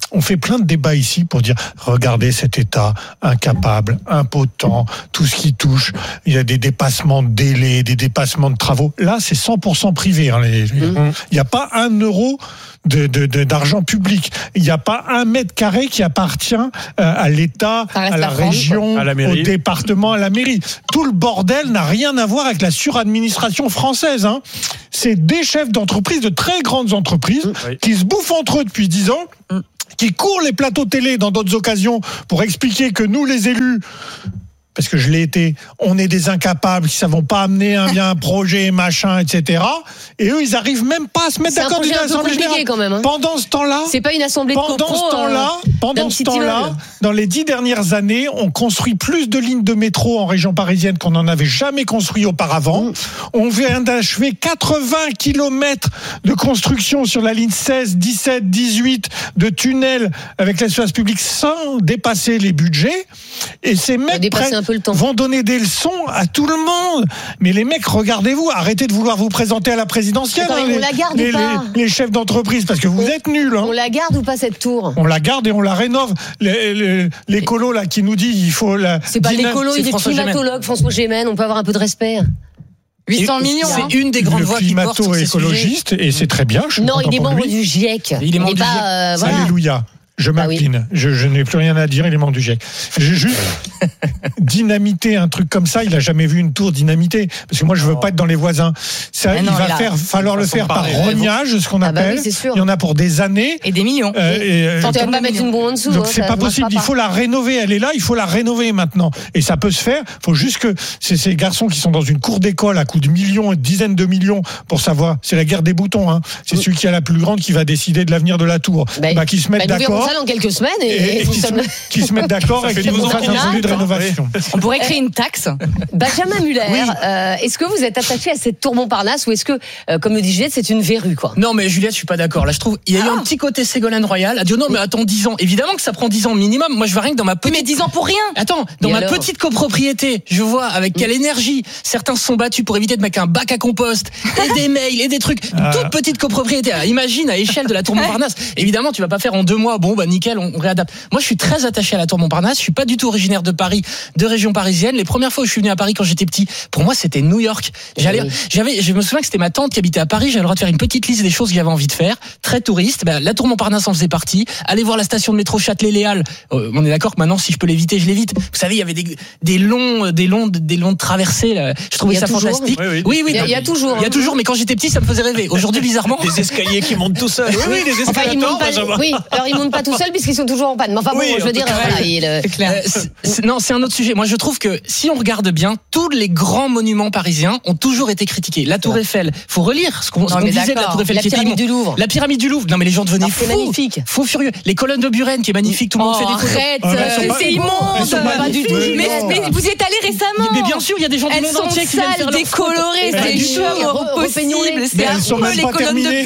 on fait plein de débats ici pour dire regardez cet État incapable, impotent, tout ce qui touche, il y a des dépassements de délais, des dépassements de travaux. Là, c'est 100% privé. Il n'y a pas 1 euro d'argent public. Il n'y a pas 1 mètre carré qui appartient à l'État, à la région, au département, à la mairie. Tout le bordel n'a rien à voir avec la suradministration française. C'est des chefs d'entreprise, de très grandes entreprises, qui se bouffent entre eux depuis 10 ans, qui courent les plateaux télé dans d'autres occasions pour expliquer que nous, les élus, parce que je l'ai été, on est des incapables qui ne savons pas amener un projet, machin, etc. Et eux, ils n'arrivent même pas à se mettre d'accord d'une assemblée générale. Quand même, Pendant ce temps-là, c'est pas une assemblée de pendant ce temps-là, dans les 10 dernières années, on construit plus de lignes de métro en région parisienne qu'on n'en avait jamais construit auparavant. On vient d'achever 80 kilomètres de construction sur la ligne 16, 17, 18 de tunnels avec l'espace public sans dépasser les budgets. Et ces mecs vont donner des leçons à tout le monde. Mais les mecs, regardez-vous, arrêtez de vouloir vous présenter à la présidentielle. Les chefs d'entreprise, parce que vous êtes nuls. On la garde ou pas cette tour ? On la garde et on la rénove. L'écolo là qui nous dit il faut la. C'est pas l'écolo, il est climatologue, François Gémen. On peut avoir un peu de respect. 800 millions. C'est une des grandes voix qui porte sur ces climato-écologiste et c'est très bien. Non, il est membre du GIEC. Il est membre du GIEC. Alléluia. Je m'incline. Je n'ai plus rien à dire, il est membre du GIEC. J'ai juste dynamiter un truc comme ça, il a jamais vu une tour dynamitée. Parce que moi, je veux pas être dans les voisins. Ça, il va falloir le faire par rognage, ce qu'on appelle. Il y en a pour des années. Et des millions. Sans pas mettre une bombe en dessous. Donc c'est pas possible. Il faut la rénover. Elle est là, il faut la rénover maintenant. Et ça peut se faire. Il faut juste que ces garçons qui sont dans une cour d'école à coups de millions et de dizaines de millions pour savoir. C'est la guerre des boutons. Hein. C'est celui qui a la plus grande qui va décider de l'avenir de la tour. Qui se mettent d'accord. Dans quelques semaines qui se mettent d'accord et qui vont faire un projet de rénovation. On pourrait créer une taxe. Benjamin Muller, est-ce que vous êtes attaché à cette tour Montparnasse ou est-ce que, comme le dit Juliette, c'est une verrue quoi ? Non mais Juliette, je suis pas d'accord. Là, je trouve il y a eu un petit côté Ségolène Royal. A dit non mais attends 10 ans. Évidemment que ça prend 10 ans minimum. Moi je vois rien que dans ma petite. Mais 10 ans pour rien. Attends, dans ma petite copropriété, je vois avec quelle énergie certains se sont battus pour éviter de mettre un bac à compost et des mails et des trucs. Une toute petite copropriété. Alors, imagine à échelle de la tour Montparnasse. Évidemment, tu vas pas faire en 2 mois. Bon bah nickel, on réadapte. Moi je suis très attaché à la tour Montparnasse. Je suis pas du tout originaire de Paris, de région parisienne. Les premières fois où je suis venu à Paris quand j'étais petit, pour moi c'était New York. Je me souviens que c'était ma tante qui habitait à Paris. J'avais le droit de faire une petite liste des choses que j'avais envie de faire. Très touriste. La tour Montparnasse en faisait partie. Aller voir la station de métro Châtelet-Les Halles. On est d'accord que maintenant si je peux l'éviter, je l'évite. Vous savez, il y avait des longs traversées. Là. Je trouvais ça fantastique. Oui. Il y a toujours. Il y a toujours. Mais quand j'étais petit, ça me faisait rêver. Aujourd'hui, bizarrement, des escaliers qui montent tout seuls. Oui, les escalators. Alors ils montent pas tout seuls puisqu'ils sont toujours en panne. Mais enfin bon, je veux dire, c'est clair. Non, c'est un autre sujet. Moi, je trouve que si on regarde bien, tous les grands monuments parisiens ont toujours été critiqués. La Tour Eiffel, faut relire ce qu'on disait de la Tour Eiffel. La pyramide du Louvre. La pyramide du Louvre. Non, mais les gens devenaient fous. C'est magnifique. Faux furieux. Les colonnes de Buren, qui est magnifique. Tout le monde fait des photos. Arrête, c'est immonde. Pas du tout. Mais vous y êtes allé récemment. Mais bien sûr, il y a des gens du monde entier qui viennent faire décolorées, c'est chaud, possible. C'est affreux, les colonnes de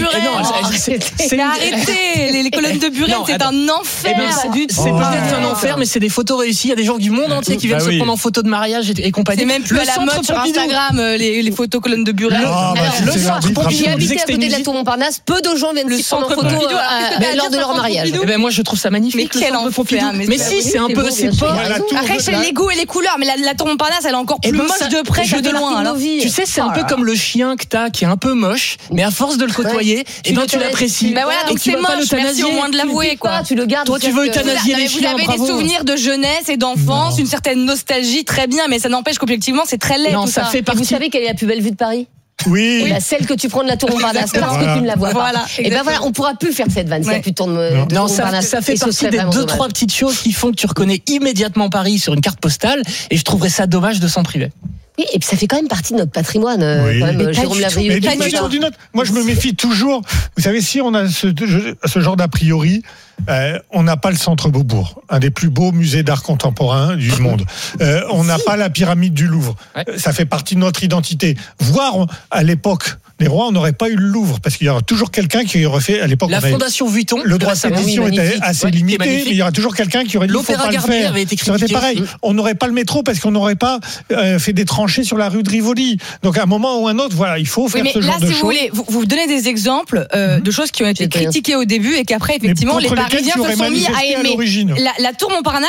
Buren. Arrêtez, les colonnes de Buren, c'est un enfer. C'est peut-être un enfer, mais c'est des photos réussies. Il y a des gens du monde entier qui viennent se prendre en photo de mariage et compagnie. C'est même plus à la mode sur Instagram, les photos colonnes de Buren. Le centre Pompidou, j'ai habité à côté de la tour Montparnasse, peu de gens viennent se prendre en photo lors de leur mariage. Moi, je trouve ça magnifique. Mais quel enfer. Mais si, c'est un peu, c'est pas. Après, c'est les goûts et les couleurs, mais la tour Montparnasse, elle est encore plus moche de près que de loin. Tu sais, c'est un peu comme le chien que t'as, qui est un peu moche, mais à force de le côtoyer, et ben tu l'apprécies. Bah voilà, donc c'est moche. Merci au moins de l'avouer, quoi. Tu le gardes. Toi, tu veux euthanasier les chiens. Vous avez des souvenirs de jeunesse et d'enfance, une certaine nostalgie, très bien, mais ça n'empêche qu'objectivement, c'est très laid. Non, ça fait partie. Vous savez quelle est la plus belle vue de Paris ? Oui. Celle que tu prends de la tour Montparnasse, parce que tu ne la vois pas. Voilà. Et ben voilà, on pourra plus faire cette vanne. Ça plus de tour de non, ça fait partie des 2-3 petites choses qui font que tu reconnais immédiatement Paris sur une carte postale, et je trouverais ça dommage de s'en priver. Oui, et puis ça fait quand même partie de notre patrimoine, quand même, Jérôme Lavrieux. Moi, je me méfie toujours. Vous savez, si on a ce genre d'a priori, on n'a pas le Centre Beaubourg, un des plus beaux musées d'art contemporain du monde. On n'a pas la pyramide du Louvre. Ça fait partie de notre identité. Voir à l'époque les rois, on n'aurait pas eu le Louvre, parce qu'il y aura toujours quelqu'un qui aurait fait, à l'époque, la Fondation Vuitton. Le droit de pétition était assez limité, mais il y aura toujours quelqu'un qui aurait dit l'Opéra Garnier avait été critiqué. Ça aurait été pareil. On n'aurait pas le métro parce qu'on n'aurait pas fait des tranchées sur la rue de Rivoli. Donc à un moment ou un autre, voilà, il faut faire ce genre de choses. Là, si vous voulez, vous donnez des exemples de choses qui ont été critiquées au début et qu'après, effectivement, les Parisiens se sont mis à aimer. La tour Montparnasse,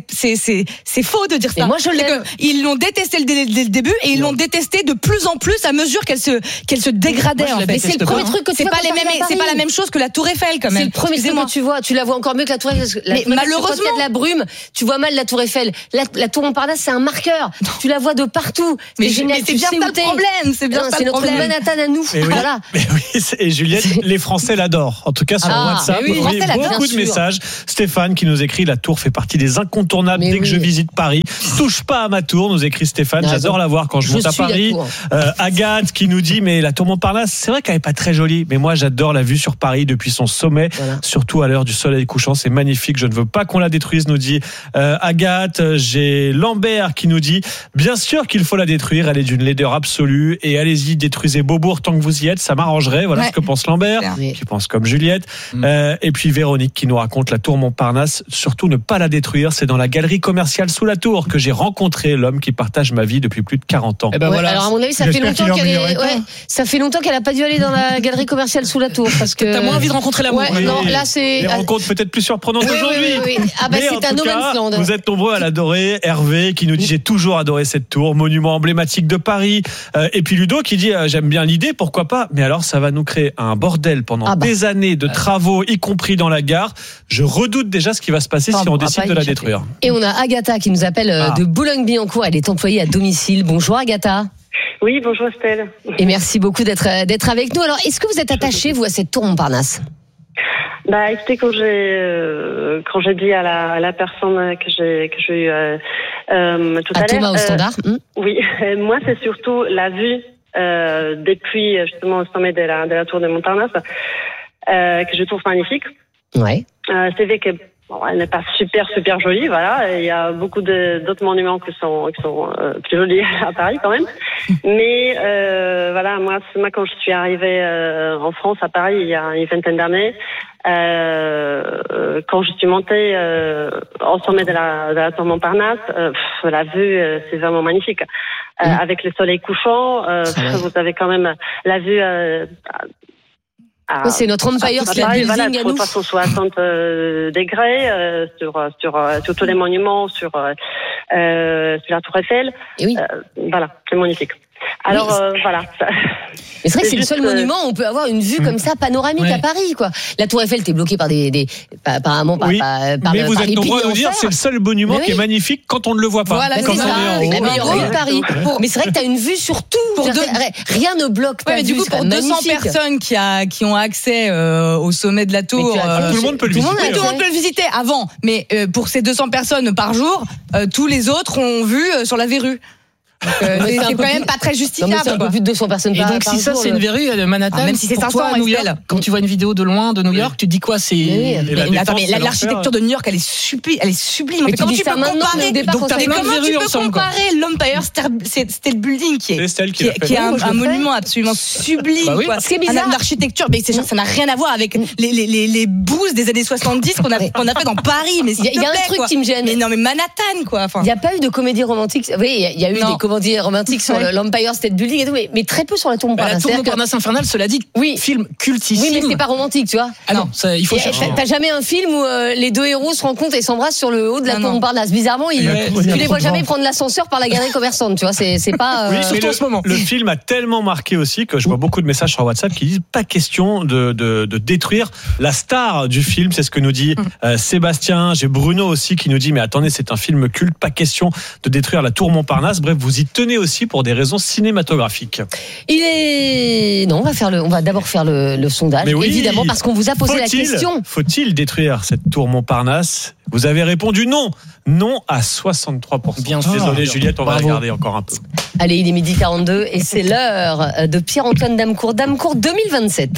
c'est faux de dire ça. Mais moi, je l'aime. Ils l'ont détesté dès le début et ils l'ont détesté de plus en plus à mesure qu'elle se dégradait. Mais c'est le premier truc que tu vois. C'est pas la même chose que la tour Eiffel, quand même. C'est le premier truc que tu vois. Tu la vois encore mieux que la tour Eiffel. Mais malheureusement, quand il y a de la brume, tu vois mal la tour Eiffel. La tour Montparnasse, c'est un marqueur. Tu la vois de partout. Mais c'est bien ça le problème. C'est bien ça le problème. C'est notre Manhattan à nous. Voilà. Mais oui, et Juliette, les Français l'adorent. En tout cas, sur WhatsApp, beaucoup de messages. Stéphane qui nous écrit: la tour fait partie des incontournables dès que je visite Paris. Touche pas à ma tour, nous écrit Stéphane. J'adore la voir quand je monte à Paris. Agathe qui nous dit: mais la tour Montparnasse, c'est vrai qu'elle est pas très jolie, mais moi j'adore la vue sur Paris depuis son sommet, surtout à l'heure du soleil couchant, c'est magnifique. Je ne veux pas qu'on la détruise, nous dit Agathe. J'ai Lambert qui nous dit: bien sûr qu'il faut la détruire, elle est d'une laideur absolue, et allez-y, détruisez Beaubourg tant que vous y êtes, ça m'arrangerait. Voilà ce que pense Lambert, qui pense comme Juliette. Et puis Véronique qui nous raconte: la tour Montparnasse, surtout ne pas la détruire, c'est dans la galerie commerciale sous la tour que j'ai rencontré l'homme qui partage ma vie depuis plus de 40 ans. Et voilà. Alors à mon avis, ça fait longtemps qu'elle a pas dû aller dans la galerie commerciale sous la tour, parce que t'as moins envie de rencontrer l'amour. Non, là c'est les rencontres peut-être plus surprenantes aujourd'hui. Oui. Ah bah c'est un no man's land. Vous êtes nombreux à l'adorer. Hervé qui nous dit: j'ai toujours adoré cette tour, monument emblématique de Paris. Et puis Ludo qui dit: j'aime bien l'idée, pourquoi pas, mais alors ça va nous créer un bordel pendant des années de travaux, y compris dans la gare. Je redoute déjà ce qui va se passer si on décide de la détruire. Et on a Agatha qui nous appelle de Boulogne-Billancourt. Elle est employée à domicile. Bonjour Agatha. Oui, bonjour Estelle. Et merci beaucoup d'être avec nous. Alors, est-ce que vous êtes attachée, vous, à cette tour Montparnasse? Bah, écoutez, quand j'ai dit à la personne que j'ai eu tout à l'heure, Thomas au standard. Oui, moi c'est surtout la vue depuis justement au sommet de la tour de Montparnasse que je trouve magnifique. Ouais. C'est vrai que elle n'est pas super jolie, voilà. Il y a beaucoup d'autres monuments qui sont plus jolis à Paris quand même. Mais voilà, moi quand je suis arrivée en France à Paris il y a une vingtaine d'années, quand je suis montée au sommet de la tour Montparnasse, la vue c'est vraiment magnifique. Avec le soleil couchant, vous avez quand même la vue. C'est notre Empire State Building à nous. 360 degrés sur tous les monuments, sur la Tour Eiffel. Et oui. Voilà, c'est magnifique. Alors voilà. Mais c'est vrai que c'est le seul monument où on peut avoir une vue comme ça panoramique à Paris, quoi. La Tour Eiffel, t'es bloquée par apparemment par mais vous êtes nombreux à nous dire c'est le seul monument qui est magnifique quand on ne le voit pas. Voilà, c'est ça. La meilleure rue de Paris. Mais c'est vrai que t'as une vue sur tout. Rien ne bloque ta vue. Du coup, pour 200 personnes qui ont accès au sommet de la tour, tout le monde peut le visiter. Tout le monde peut le visiter avant. Mais pour ces 200 personnes par jour, tous les autres ont vu sur la verrue. C'est quand même pas très justifiable. C'est un peu plus de 200 personnes par jour. Et donc si ça c'est une verrue de Manhattan, même si c'est 500 à New York, quand tu vois une vidéo de loin de New York, tu te dis quoi? C'est l'architecture de New York, elle est sublime. Mais comment tu peux comparer l'Empire State Building qui est un monument absolument sublime. Ce qui est bizarre, l'architecture, mais ça n'a rien à voir avec les bouses des années 70 qu'on a fait dans Paris. Mais il y a un truc qui me gêne. Mais non, mais Manhattan quoi. Il n'y a pas eu de comédie romantique. Oui, il y a eu des comédies romantiques sur l'Empire State Building et tout, mais très peu sur la tour Montparnasse. La tour Montparnasse infernale, cela dit, film cultissime. Oui, mais c'est pas romantique, tu vois. Ah non, il faut chercher. T'as jamais un film où les deux héros se rencontrent et s'embrassent sur le haut de la tour Montparnasse. Bizarrement, tu les vois jamais prendre l'ascenseur par la galerie commerçante, tu vois. C'est pas. Oui, surtout en ce moment. Le film a tellement marqué aussi que je vois beaucoup de messages sur WhatsApp qui disent pas question de détruire la star du film. C'est ce que nous dit Sébastien. J'ai Bruno aussi qui nous dit mais attendez, c'est un film culte, pas question de détruire la tour Montparnasse. Bref, vous y tenez aussi pour des raisons cinématographiques. Non, on va d'abord faire le sondage, évidemment, parce qu'on vous a posé la question. Faut-il détruire cette tour Montparnasse? Vous avez répondu non à 63%. Bien sûr. Désolé Juliette, on va regarder encore un peu. Allez, il est 12h42 et c'est l'heure de Pierre-Antoine Damecourt 2027.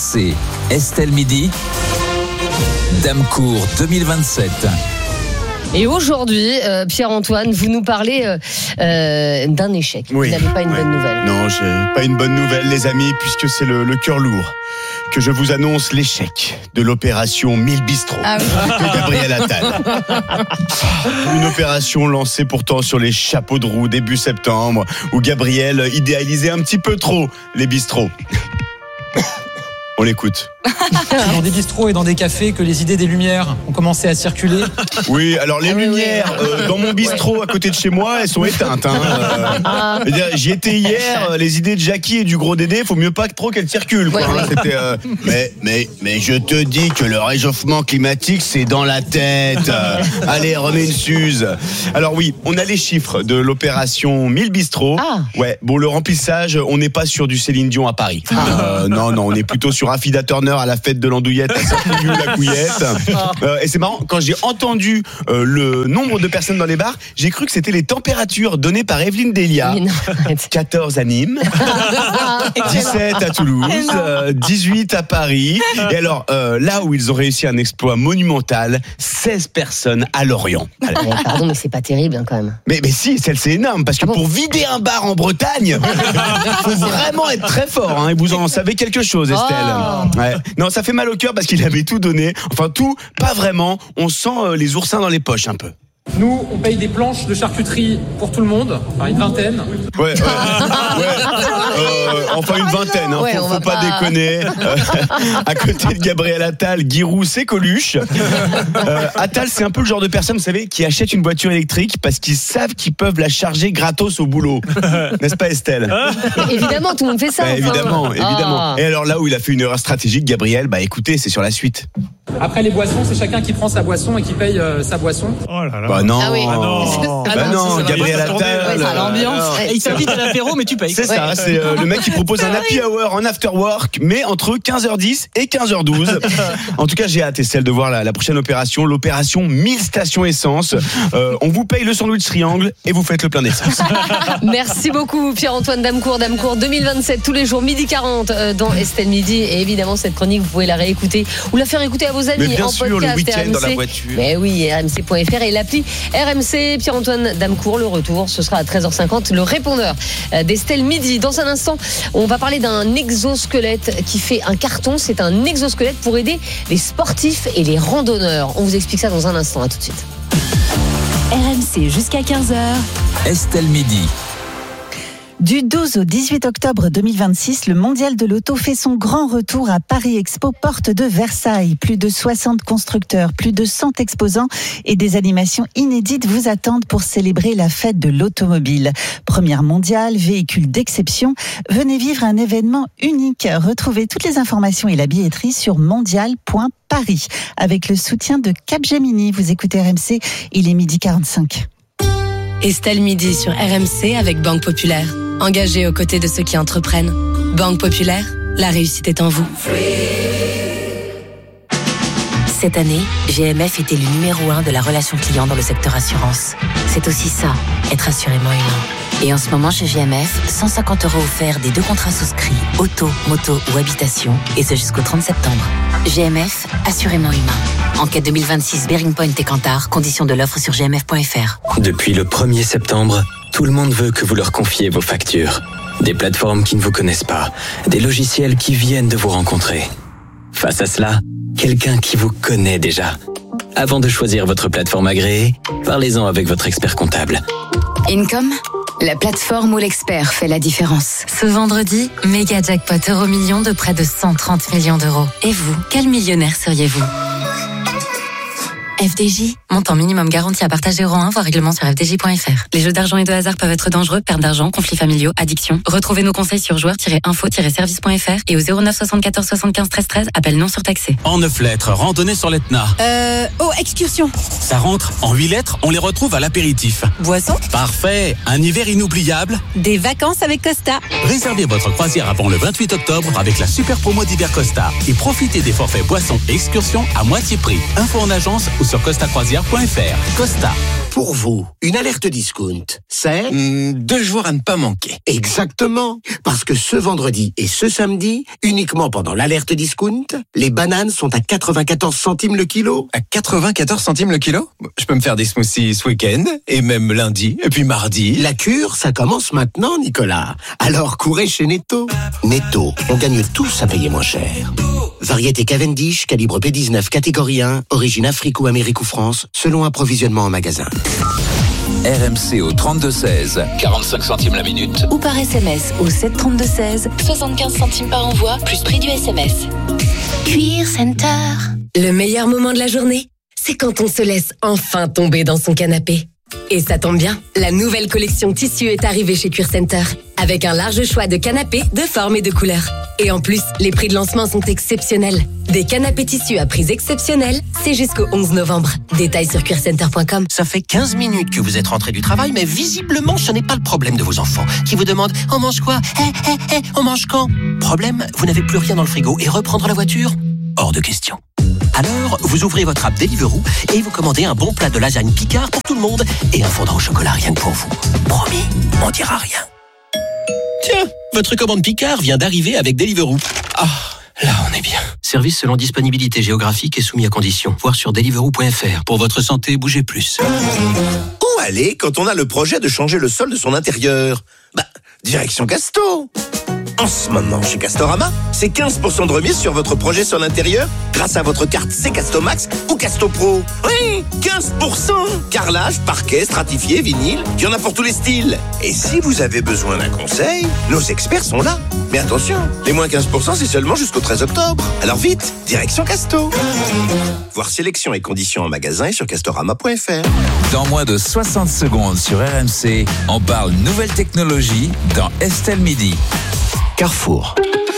RMC, Estelle Midi, Damecourt 2027. Et aujourd'hui, Pierre-Antoine, vous nous parlez d'un échec. Oui. Vous n'avez pas une bonne nouvelle. Non, j'ai pas une bonne nouvelle, les amis, puisque c'est le cœur lourd que je vous annonce l'échec de l'opération 1000 bistrots de Gabriel Attal. Une opération lancée pourtant sur les chapeaux de roue début septembre, où Gabriel idéalisait un petit peu trop les bistrots. On l'écoute. C'est dans des bistrots et dans des cafés que les idées des Lumières ont commencé à circuler. Oui, alors les lumières dans mon bistrot à côté de chez moi, elles sont éteintes. J'y étais hier, les idées de Jackie et du gros Dédé, faut mieux pas trop qu'elles circulent. Quoi, C'était, mais je te dis que le réchauffement climatique, c'est dans la tête. Allez, remets une suze. Alors oui, on a les chiffres de l'opération 1000 bistrots. Ouais, bon, le remplissage, on n'est pas sur du Céline Dion à Paris. Non, on est plutôt sur Affida Turner à la fête de l'andouillette à Saint-Cloud-la-Couillette. Et c'est marrant, quand j'ai entendu le nombre de personnes dans les bars, j'ai cru que c'était les températures données par Evelyne Delia. 14 à Nîmes, 17 à Toulouse, 18 à Paris. Et alors, là où ils ont réussi un exploit monumental, 16 personnes à Lorient. Pardon, mais c'est pas terrible quand même. Mais si, c'est énorme, parce que pour vider un bar en Bretagne, faut vraiment être très fort. Et vous en savez quelque chose, Estelle. Ouais. Non, ça fait mal au cœur parce qu'il avait tout donné. Enfin, tout, pas vraiment. On sent les oursins dans les poches un peu. Nous, on paye des planches de charcuterie pour tout le monde, enfin une vingtaine. Enfin une vingtaine, faut pas déconner. À côté de Gabriel Attal, Giroud et Coluche. Attal, c'est un peu le genre de personne, vous savez, qui achète une voiture électrique parce qu'ils savent qu'ils peuvent la charger gratos au boulot. N'est-ce pas, Estelle? Évidemment, tout le monde fait ça. Évidemment. Et alors là où il a fait une erreur stratégique, Gabriel, écoutez, c'est sur la suite. Après les boissons, c'est chacun qui prend sa boisson et qui paye sa boisson. Oh là là. Non. Gabriel Attal. Il t'invite à l'apéro, mais tu payes. C'est ça, c'est le mec qui propose un happy hour en after work, mais entre 15h10 et 15h12. En tout cas, j'ai hâte, Estelle, de voir la prochaine opération, l'opération 1000 stations essence. On vous paye le sandwich triangle et vous faites le plein d'essence. Merci beaucoup, Pierre-Antoine Damecourt. Damecourt 2027, tous les jours, 12h40 dans Estelle Midi. Et évidemment, cette chronique, vous pouvez la réécouter ou la faire écouter à vos amis mais bien en sûr, podcast. le week-end RMC. dans la voiture. Mais oui, rmc.fr et l'appli RMC. Pierre-Antoine Damecourt, le retour, ce sera à 13h50, le répondeur d'Estelle Midi. Dans un instant, on va parler d'un exosquelette qui fait un carton. C'est un exosquelette pour aider les sportifs et les randonneurs. On vous explique ça dans un instant. À tout de suite. RMC jusqu'à 15h. Estelle Midi. Du 12 au 18 octobre 2026, le Mondial de l'Auto fait son grand retour à Paris Expo, porte de Versailles. Plus de 60 constructeurs, plus de 100 exposants et des animations inédites vous attendent pour célébrer la fête de l'automobile. Première mondiale, véhicule d'exception. Venez vivre un événement unique. Retrouvez toutes les informations et la billetterie sur mondial.paris avec le soutien de Capgemini. Vous écoutez RMC, il est 12h45. Estelle Midi sur RMC avec Banque Populaire. Engagée aux côtés de ceux qui entreprennent. Banque Populaire, la réussite est en vous. Cette année, GMF était le numéro 1 de la relation client dans le secteur assurance. C'est aussi ça, être assurément humain. Et en ce moment chez GMF, 150 € offerts des 2 contrats souscrits, auto, moto ou habitation, et ce jusqu'au 30 septembre. GMF, assurément humain. Enquête 2026 Bearing Point et Kantar, conditions de l'offre sur gmf.fr. Depuis le 1er septembre, tout le monde veut que vous leur confiez vos factures. Des plateformes qui ne vous connaissent pas, des logiciels qui viennent de vous rencontrer. Face à cela, quelqu'un qui vous connaît déjà. Avant de choisir votre plateforme agréée, parlez-en avec votre expert comptable. Income, la plateforme où l'expert fait la différence. Ce vendredi, méga jackpot euro-million de près de 130 millions d'euros. Et vous, quel millionnaire seriez-vous ? FDJ, montant minimum garanti à partager euro 1, voir règlement sur fdj.fr. Les jeux d'argent et de hasard peuvent être dangereux, perte d'argent, conflits familiaux, addiction. Retrouvez nos conseils sur joueurs-info-service.fr et au 09 74 75 13 13, appel non surtaxé. En 9 lettres, randonnée sur l'Etna. Excursion. Ça rentre, en 8 lettres, on les retrouve à l'apéritif. Boisson. Parfait, un hiver inoubliable. Des vacances avec Costa. Réservez votre croisière avant le 28 octobre avec la super promo d'hiver Costa et profitez des forfaits boissons et excursions à moitié prix. Info en agence ou sur costacroisière.fr. Costa. Pour vous, une alerte discount, c'est 2 jours à ne pas manquer. Exactement. Parce que ce vendredi et ce samedi, uniquement pendant l'alerte discount, les bananes sont à 94 centimes le kilo. À 94 centimes le kilo ? Je peux me faire des smoothies ce week-end, et même lundi, et puis mardi. La cure, ça commence maintenant, Nicolas. Alors courez chez Netto. Netto, on gagne tous à payer moins cher. Variété Cavendish, calibre B19, catégorie 1, origine Afrique ou Amérique ou France, selon approvisionnement en magasin. RMC au 32-16, 45 centimes la minute. Ou par SMS au 732-16, 75 centimes par envoi, plus prix du SMS. Cuir Center. Le meilleur moment de la journée, c'est quand on se laisse enfin tomber dans son canapé. Et ça tombe bien, la nouvelle collection tissu est arrivée chez Cuir Center, avec un large choix de canapés de formes et de couleurs. Et en plus, les prix de lancement sont exceptionnels. Des canapés tissus à prix exceptionnels, c'est jusqu'au 11 novembre. Détails sur cuircenter.com. Ça fait 15 minutes que vous êtes rentré du travail, mais visiblement, ce n'est pas le problème de vos enfants, qui vous demandent « On mange quoi ? On mange quand ?» Problème, vous n'avez plus rien dans le frigo et reprendre la voiture ? Hors de question. Alors, vous ouvrez votre app Deliveroo et vous commandez un bon plat de lasagne Picard pour tout le monde et un fondant au chocolat rien que pour vous. Promis, on dira rien. Tiens, votre commande Picard vient d'arriver avec Deliveroo. Ah, là on est bien. Service selon disponibilité géographique et soumis à conditions. Voir sur deliveroo.fr. Pour votre santé, bougez plus. Où aller quand on a le projet de changer le sol de son intérieur ? Direction Casto. En ce moment, chez Castorama, c'est 15% de remise sur votre projet sur l'intérieur grâce à votre carte C-Casto Max ou Casto Pro. Oui, 15%. Carrelage, parquet, stratifié, vinyle, il y en a pour tous les styles. Et si vous avez besoin d'un conseil, nos experts sont là. Mais attention, les moins 15%, c'est seulement jusqu'au 13 octobre. Alors vite, direction Casto. Voir sélection et conditions en magasin et sur castorama.fr. Dans moins de 60 secondes sur RMC, on parle nouvelle technologie dans Estelle Midi. Carrefour.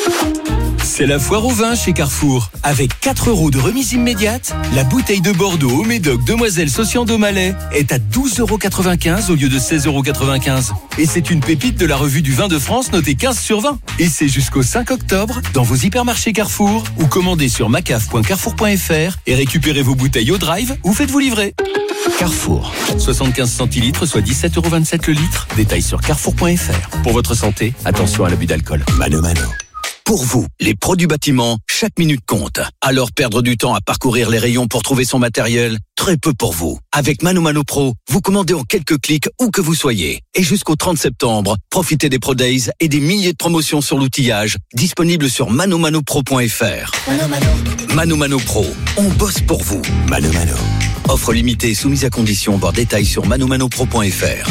C'est la foire au vin chez Carrefour. Avec 4 € de remise immédiate, la bouteille de Bordeaux au Médoc Demoiselle Socian d'Aumalais est à 12,95 € au lieu de 16,95 €. Et c'est une pépite de la revue du vin de France notée 15 sur 20. Et c'est jusqu'au 5 octobre dans vos hypermarchés Carrefour ou commandez sur macaf.carrefour.fr et récupérez vos bouteilles au drive ou faites-vous livrer. Carrefour. 75 centilitres, soit 17,27 € le litre. Détails sur carrefour.fr. Pour votre santé, attention à l'abus d'alcool. Mano Mano. Pour vous, les pros du bâtiment, chaque minute compte. Alors perdre du temps à parcourir les rayons pour trouver son matériel, très peu pour vous. Avec Mano Mano Pro, vous commandez en quelques clics où que vous soyez. Et jusqu'au 30 septembre, profitez des Pro Days et des milliers de promotions sur l'outillage, disponibles sur manomanopro.fr. Mano Mano Pro, on bosse pour vous. Mano Mano. Offre limitée soumise à conditions, voir détails sur manomanopro.fr.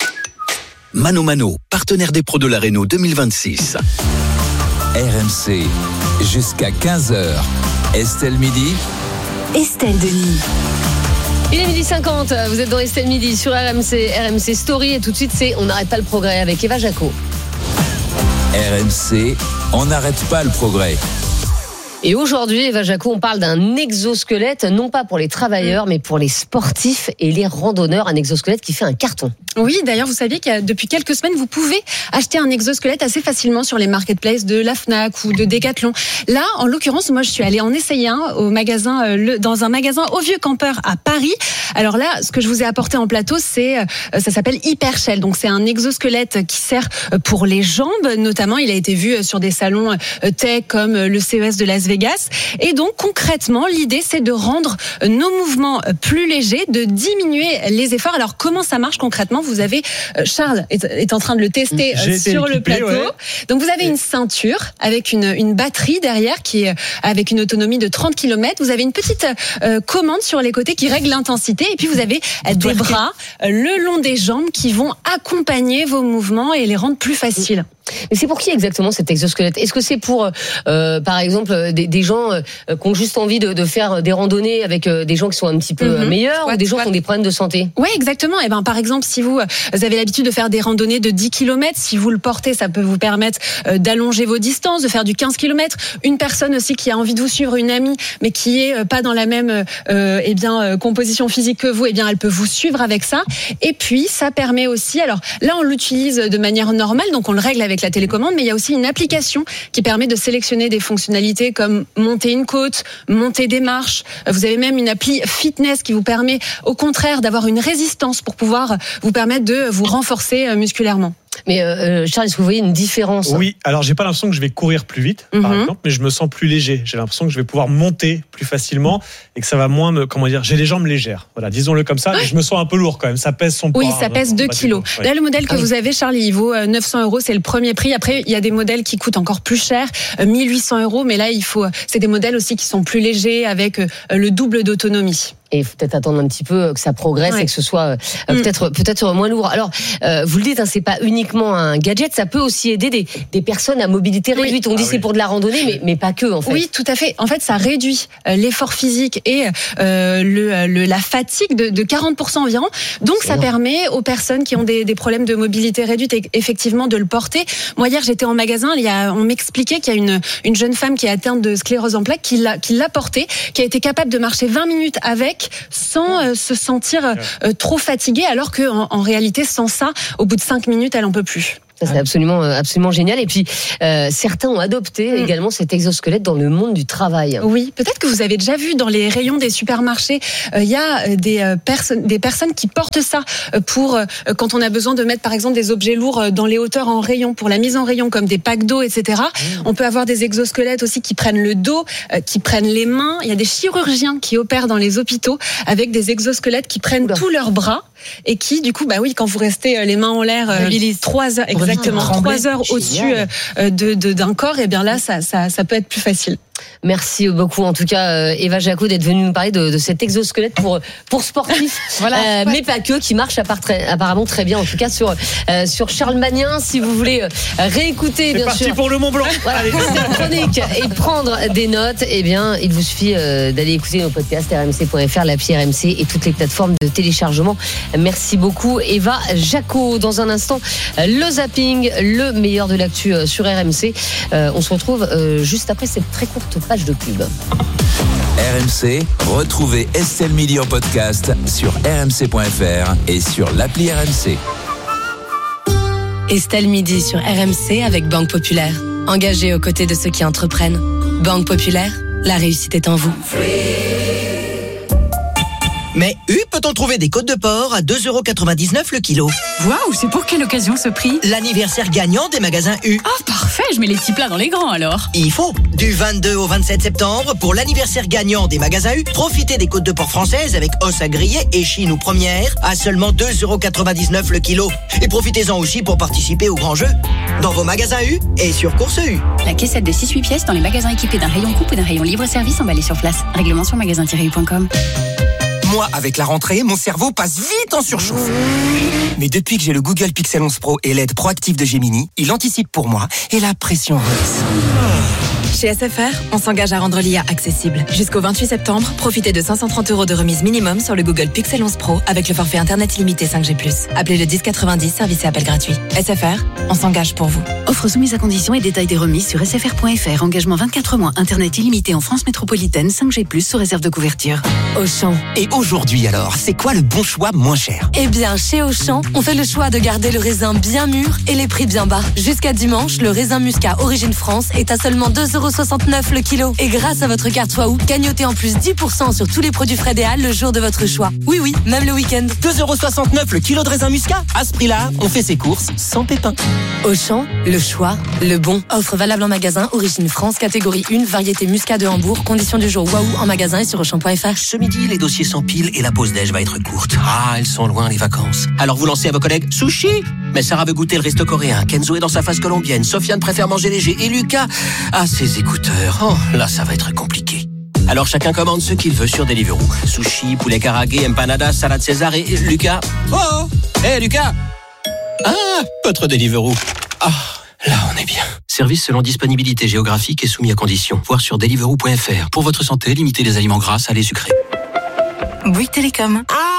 Mano Mano, partenaire des pros de la Renault 2026. RMC, jusqu'à 15h. Estelle Midi. Estelle Denis. Il est 12h50, vous êtes dans Estelle Midi sur RMC Story et tout de suite c'est On n'arrête pas le progrès avec Eva Jaco. RMC, on n'arrête pas le progrès. Et aujourd'hui, Eva Jaco, on parle d'un exosquelette, non pas pour les travailleurs, mais pour les sportifs et les randonneurs. Un exosquelette qui fait un carton. Oui, d'ailleurs, vous saviez que depuis quelques semaines, vous pouvez acheter un exosquelette assez facilement sur les marketplaces de la Fnac ou de Decathlon. Là, en l'occurrence, moi, je suis allée en essayer un au magasin, dans un magasin au Vieux Campeur à Paris. Alors là, ce que je vous ai apporté en plateau, ça s'appelle Hypershell. Donc, c'est un exosquelette qui sert pour les jambes, notamment. Il a été vu sur des salons tech comme le CES de Las Vegas. Et donc, concrètement, l'idée, c'est de rendre nos mouvements plus légers, de diminuer les efforts. Alors, comment ça marche concrètement ? Vous avez, Charles est en train de le tester sur le plateau. Ouais. Donc, vous avez une ceinture avec une batterie derrière qui est avec une autonomie de 30 km. Vous avez une petite commande sur les côtés qui règle l'intensité. Et puis, vous avez des bras le long des jambes qui vont accompagner vos mouvements et les rendre plus faciles. Mais c'est pour qui exactement cet exosquelette ? Est-ce que c'est pour, par exemple, des gens qui ont juste envie de faire des randonnées avec des gens qui sont un petit peu meilleurs ou des gens qui ont des problèmes de santé ? Oui, exactement. Et ben, par exemple, si vous avez l'habitude de faire des randonnées de 10 km, si vous le portez, ça peut vous permettre d'allonger vos distances, de faire du 15 km. Une personne aussi qui a envie de vous suivre, une amie, mais qui est pas dans la même composition physique que vous, elle peut vous suivre avec ça. Et puis, ça permet aussi, alors là, on l'utilise de manière normale, donc on le règle avec avec la télécommande, mais il y a aussi une application qui permet de sélectionner des fonctionnalités comme monter une côte, monter des marches. Vous avez même une appli fitness qui vous permet au contraire d'avoir une résistance pour pouvoir vous permettre de vous renforcer musculairement. Mais Charles, est-ce que vous voyez une différence ? Oui, alors j'ai pas l'impression que je vais courir plus vite, par exemple, mais je me sens plus léger. J'ai l'impression que je vais pouvoir monter plus facilement et que ça va moins me, j'ai les jambes légères. Voilà, disons-le comme ça. Et je me sens un peu lourd quand même. Ça pèse son poids. Oui, ça pèse 2 kilos. Oui. Là, le modèle que vous avez, Charles, il vaut 900 €. C'est le premier prix. Après, il y a des modèles qui coûtent encore plus cher, 1800 €. Mais là, c'est des modèles aussi qui sont plus légers avec le double d'autonomie. Et il faut peut-être attendre un petit peu que ça progresse et que ce soit peut-être moins lourd. Alors, vous le dites, c'est pas uniquement un gadget, ça peut aussi aider des personnes à mobilité réduite. On dit c'est pour de la randonnée, mais pas que en fait. Oui, tout à fait. En fait, ça réduit l'effort physique et la fatigue de 40% environ. Donc, ça permet aux personnes qui ont des problèmes de mobilité réduite effectivement de le porter. Moi, hier, j'étais en magasin, on m'expliquait qu'il y a une jeune femme qui est atteinte de sclérose en plaques qui l'a porté, qui a été capable de marcher 20 minutes avec sans se sentir trop fatiguée, alors qu'en réalité, sans ça, au bout de 5 minutes, elle en peut plus. Ça, c'est absolument génial. Et puis, certains ont adopté également cet exosquelette dans le monde du travail. Oui, peut-être que vous avez déjà vu dans les rayons des supermarchés, il y a des personnes qui portent ça pour quand on a besoin de mettre par exemple des objets lourds dans les hauteurs en rayon, pour la mise en rayon comme des packs d'eau, etc. On peut avoir des exosquelettes aussi qui prennent le dos, qui prennent les mains. Il y a des chirurgiens qui opèrent dans les hôpitaux avec des exosquelettes qui prennent tous leurs bras et qui, du coup, quand vous restez les mains en l'air 3 heures, exactement, 3 heures au-dessus d'un corps, et bien là, ça peut être plus facile. Merci beaucoup, en tout cas, Eva Jacot, d'être venue nous parler de cet exosquelette pour sportifs, mais pas que, qui marche apparemment très bien, en tout cas sur Charles Magnin. Si vous voulez réécouter, bien sûr. C'est parti pour le Mont Blanc. Voilà, cette chronique et prendre des notes, eh bien, il vous suffit d'aller écouter nos podcasts rmc.fr, l'appli RMC et toutes les plateformes de téléchargement. Merci beaucoup, Eva Jacot. Dans un instant, le zapping, le meilleur de l'actu sur RMC. On se retrouve juste après cette très courte page de pub. RMC, retrouvez Estelle Midi en podcast sur rmc.fr et sur l'appli RMC. Estelle Midi sur RMC avec Banque Populaire. Engagée aux côtés de ceux qui entreprennent. Banque Populaire, la réussite est en vous. Mais peut-on trouver des côtes de porc à 2,99 € le kilo? Waouh, c'est pour quelle occasion ce prix? L'anniversaire gagnant des magasins U. Oh, parfait, je mets les petits plats dans les grands alors. Il faut. Du 22 au 27 septembre, pour l'anniversaire gagnant des magasins U, profitez des côtes de porc françaises avec os à griller et chine ou première à seulement 2,99 € le kilo. Et profitez-en aussi pour participer au grand jeu dans vos magasins U et sur Course U. La caissette de 6-8 pièces dans les magasins équipés d'un rayon coupe ou d'un rayon libre-service emballé sur place. Règlement sur magasin-u.com. Moi, avec la rentrée, mon cerveau passe vite en surchauffe. Mais depuis que j'ai le Google Pixel 11 Pro et l'aide proactive de Gemini, il anticipe pour moi et la pression redescend. Chez SFR, on s'engage à rendre l'IA accessible. Jusqu'au 28 septembre, profitez de 530 € de remise minimum sur le Google Pixel 11 Pro avec le forfait Internet illimité 5G+. Appelez le 1090, service et appel gratuit. SFR, on s'engage pour vous. Offre soumise à conditions et détails des remises sur sfr.fr. Engagement 24 mois, Internet illimité en France métropolitaine, 5G+, sous réserve de couverture. Auchan. Et aujourd'hui alors, c'est quoi le bon choix moins cher? Eh bien, chez Auchan, on fait le choix de garder le raisin bien mûr et les prix bien bas. Jusqu'à dimanche, le raisin muscat Origine France est à seulement 2,69 € le kilo. Et grâce à votre carte Waouh, gagnotez en plus 10% sur tous les produits frais des Halles le jour de votre choix. Oui, même le week-end. 2,69 € le kilo de raisin muscat. À ce prix-là, on fait ses courses sans pépins. Auchan, le choix, le bon. Offre valable en magasin, Origine France, catégorie 1, variété muscat de Hambourg. Conditions du jour Waouh en magasin et sur Auchan.fr. Ce midi, les dossiers s'empilent et la pause déj va être courte. Ah, elles sont loin les vacances. Alors vous lancez à vos collègues sushi. Mais Sarah veut goûter le resto coréen. Kenzo est dans sa phase colombienne. Sofiane préfère manger léger. Et Lucas a ses écouteurs. Oh, là, ça va être compliqué. Alors chacun commande ce qu'il veut sur Deliveroo. Sushi, poulet karagué, empanadas, salade César et Lucas. Oh, Lucas. Ah, votre Deliveroo. Ah, là on est bien. Service selon disponibilité géographique et soumis à conditions. Voir sur deliveroo.fr. Pour votre santé, limitez les aliments gras, salés, sucrés. Bouygues Télécom. Ah,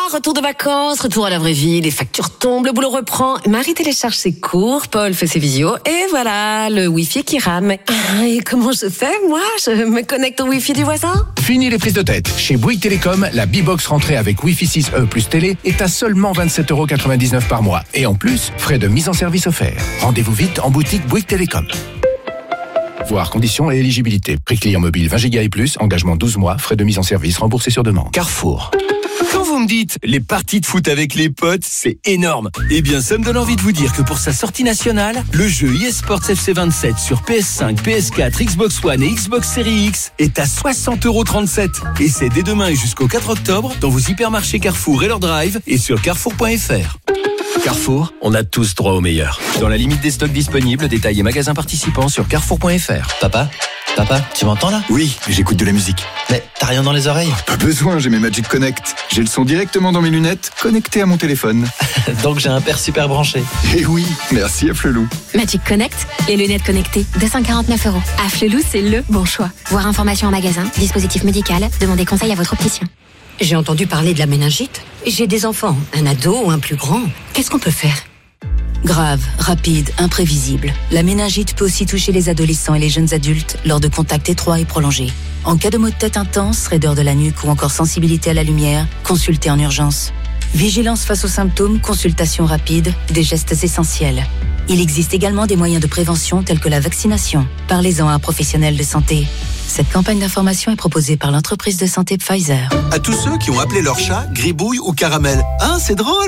retour de vacances, retour à la vraie vie, les factures tombent, le boulot reprend. Marie télécharge ses cours, Paul fait ses visios, et voilà, le Wi-Fi qui rame. Et comment je fais, moi? Je me connecte au Wi-Fi du voisin? Fini les prises de tête. Chez Bouygues Télécom, la B-Box rentrée avec Wi-Fi 6E plus télé est à seulement 27,99 € par mois. Et en plus, frais de mise en service offerts. Rendez-vous vite en boutique Bouygues Télécom. Voir conditions et éligibilité. Prix client mobile 20 Go et plus, engagement 12 mois, frais de mise en service remboursés sur demande. Carrefour. Quand vous me dites les parties de foot avec les potes, c'est énorme. Eh bien, ça me donne envie de vous dire que pour sa sortie nationale, le jeu eSports FC 27 sur PS5, PS4, Xbox One et Xbox Series X est à 60,37 €. Et c'est dès demain et jusqu'au 4 octobre dans vos hypermarchés Carrefour et leur drive et sur carrefour.fr. Carrefour, on a tous droit au meilleur. Dans la limite des stocks disponibles, détails et magasins participants sur carrefour.fr. Papa, tu m'entends là? Oui, j'écoute de la musique. Mais t'as rien dans les oreilles? Pas besoin, j'ai mes Magic Connect. J'ai le son directement dans mes lunettes, connecté à mon téléphone. Donc j'ai un père super branché. Eh oui, merci à Flelou. Magic Connect, les lunettes connectées, 249 €. À Flelou, c'est le bon choix. Voir information en magasin, dispositif médical, demandez conseil à votre opticien. J'ai entendu parler de la méningite. J'ai des enfants, un ado ou un plus grand. Qu'est-ce qu'on peut faire? Grave, rapide, imprévisible. La méningite peut aussi toucher les adolescents et les jeunes adultes lors de contacts étroits et prolongés. En cas de maux de tête intense, raideur de la nuque ou encore sensibilité à la lumière, consultez en urgence. Vigilance face aux symptômes, consultation rapide, des gestes essentiels. Il existe également des moyens de prévention tels que la vaccination. Parlez-en à un professionnel de santé. Cette campagne d'information est proposée par l'entreprise de santé Pfizer. À tous ceux qui ont appelé leur chat Gribouille ou Caramel. Hein, c'est drôle!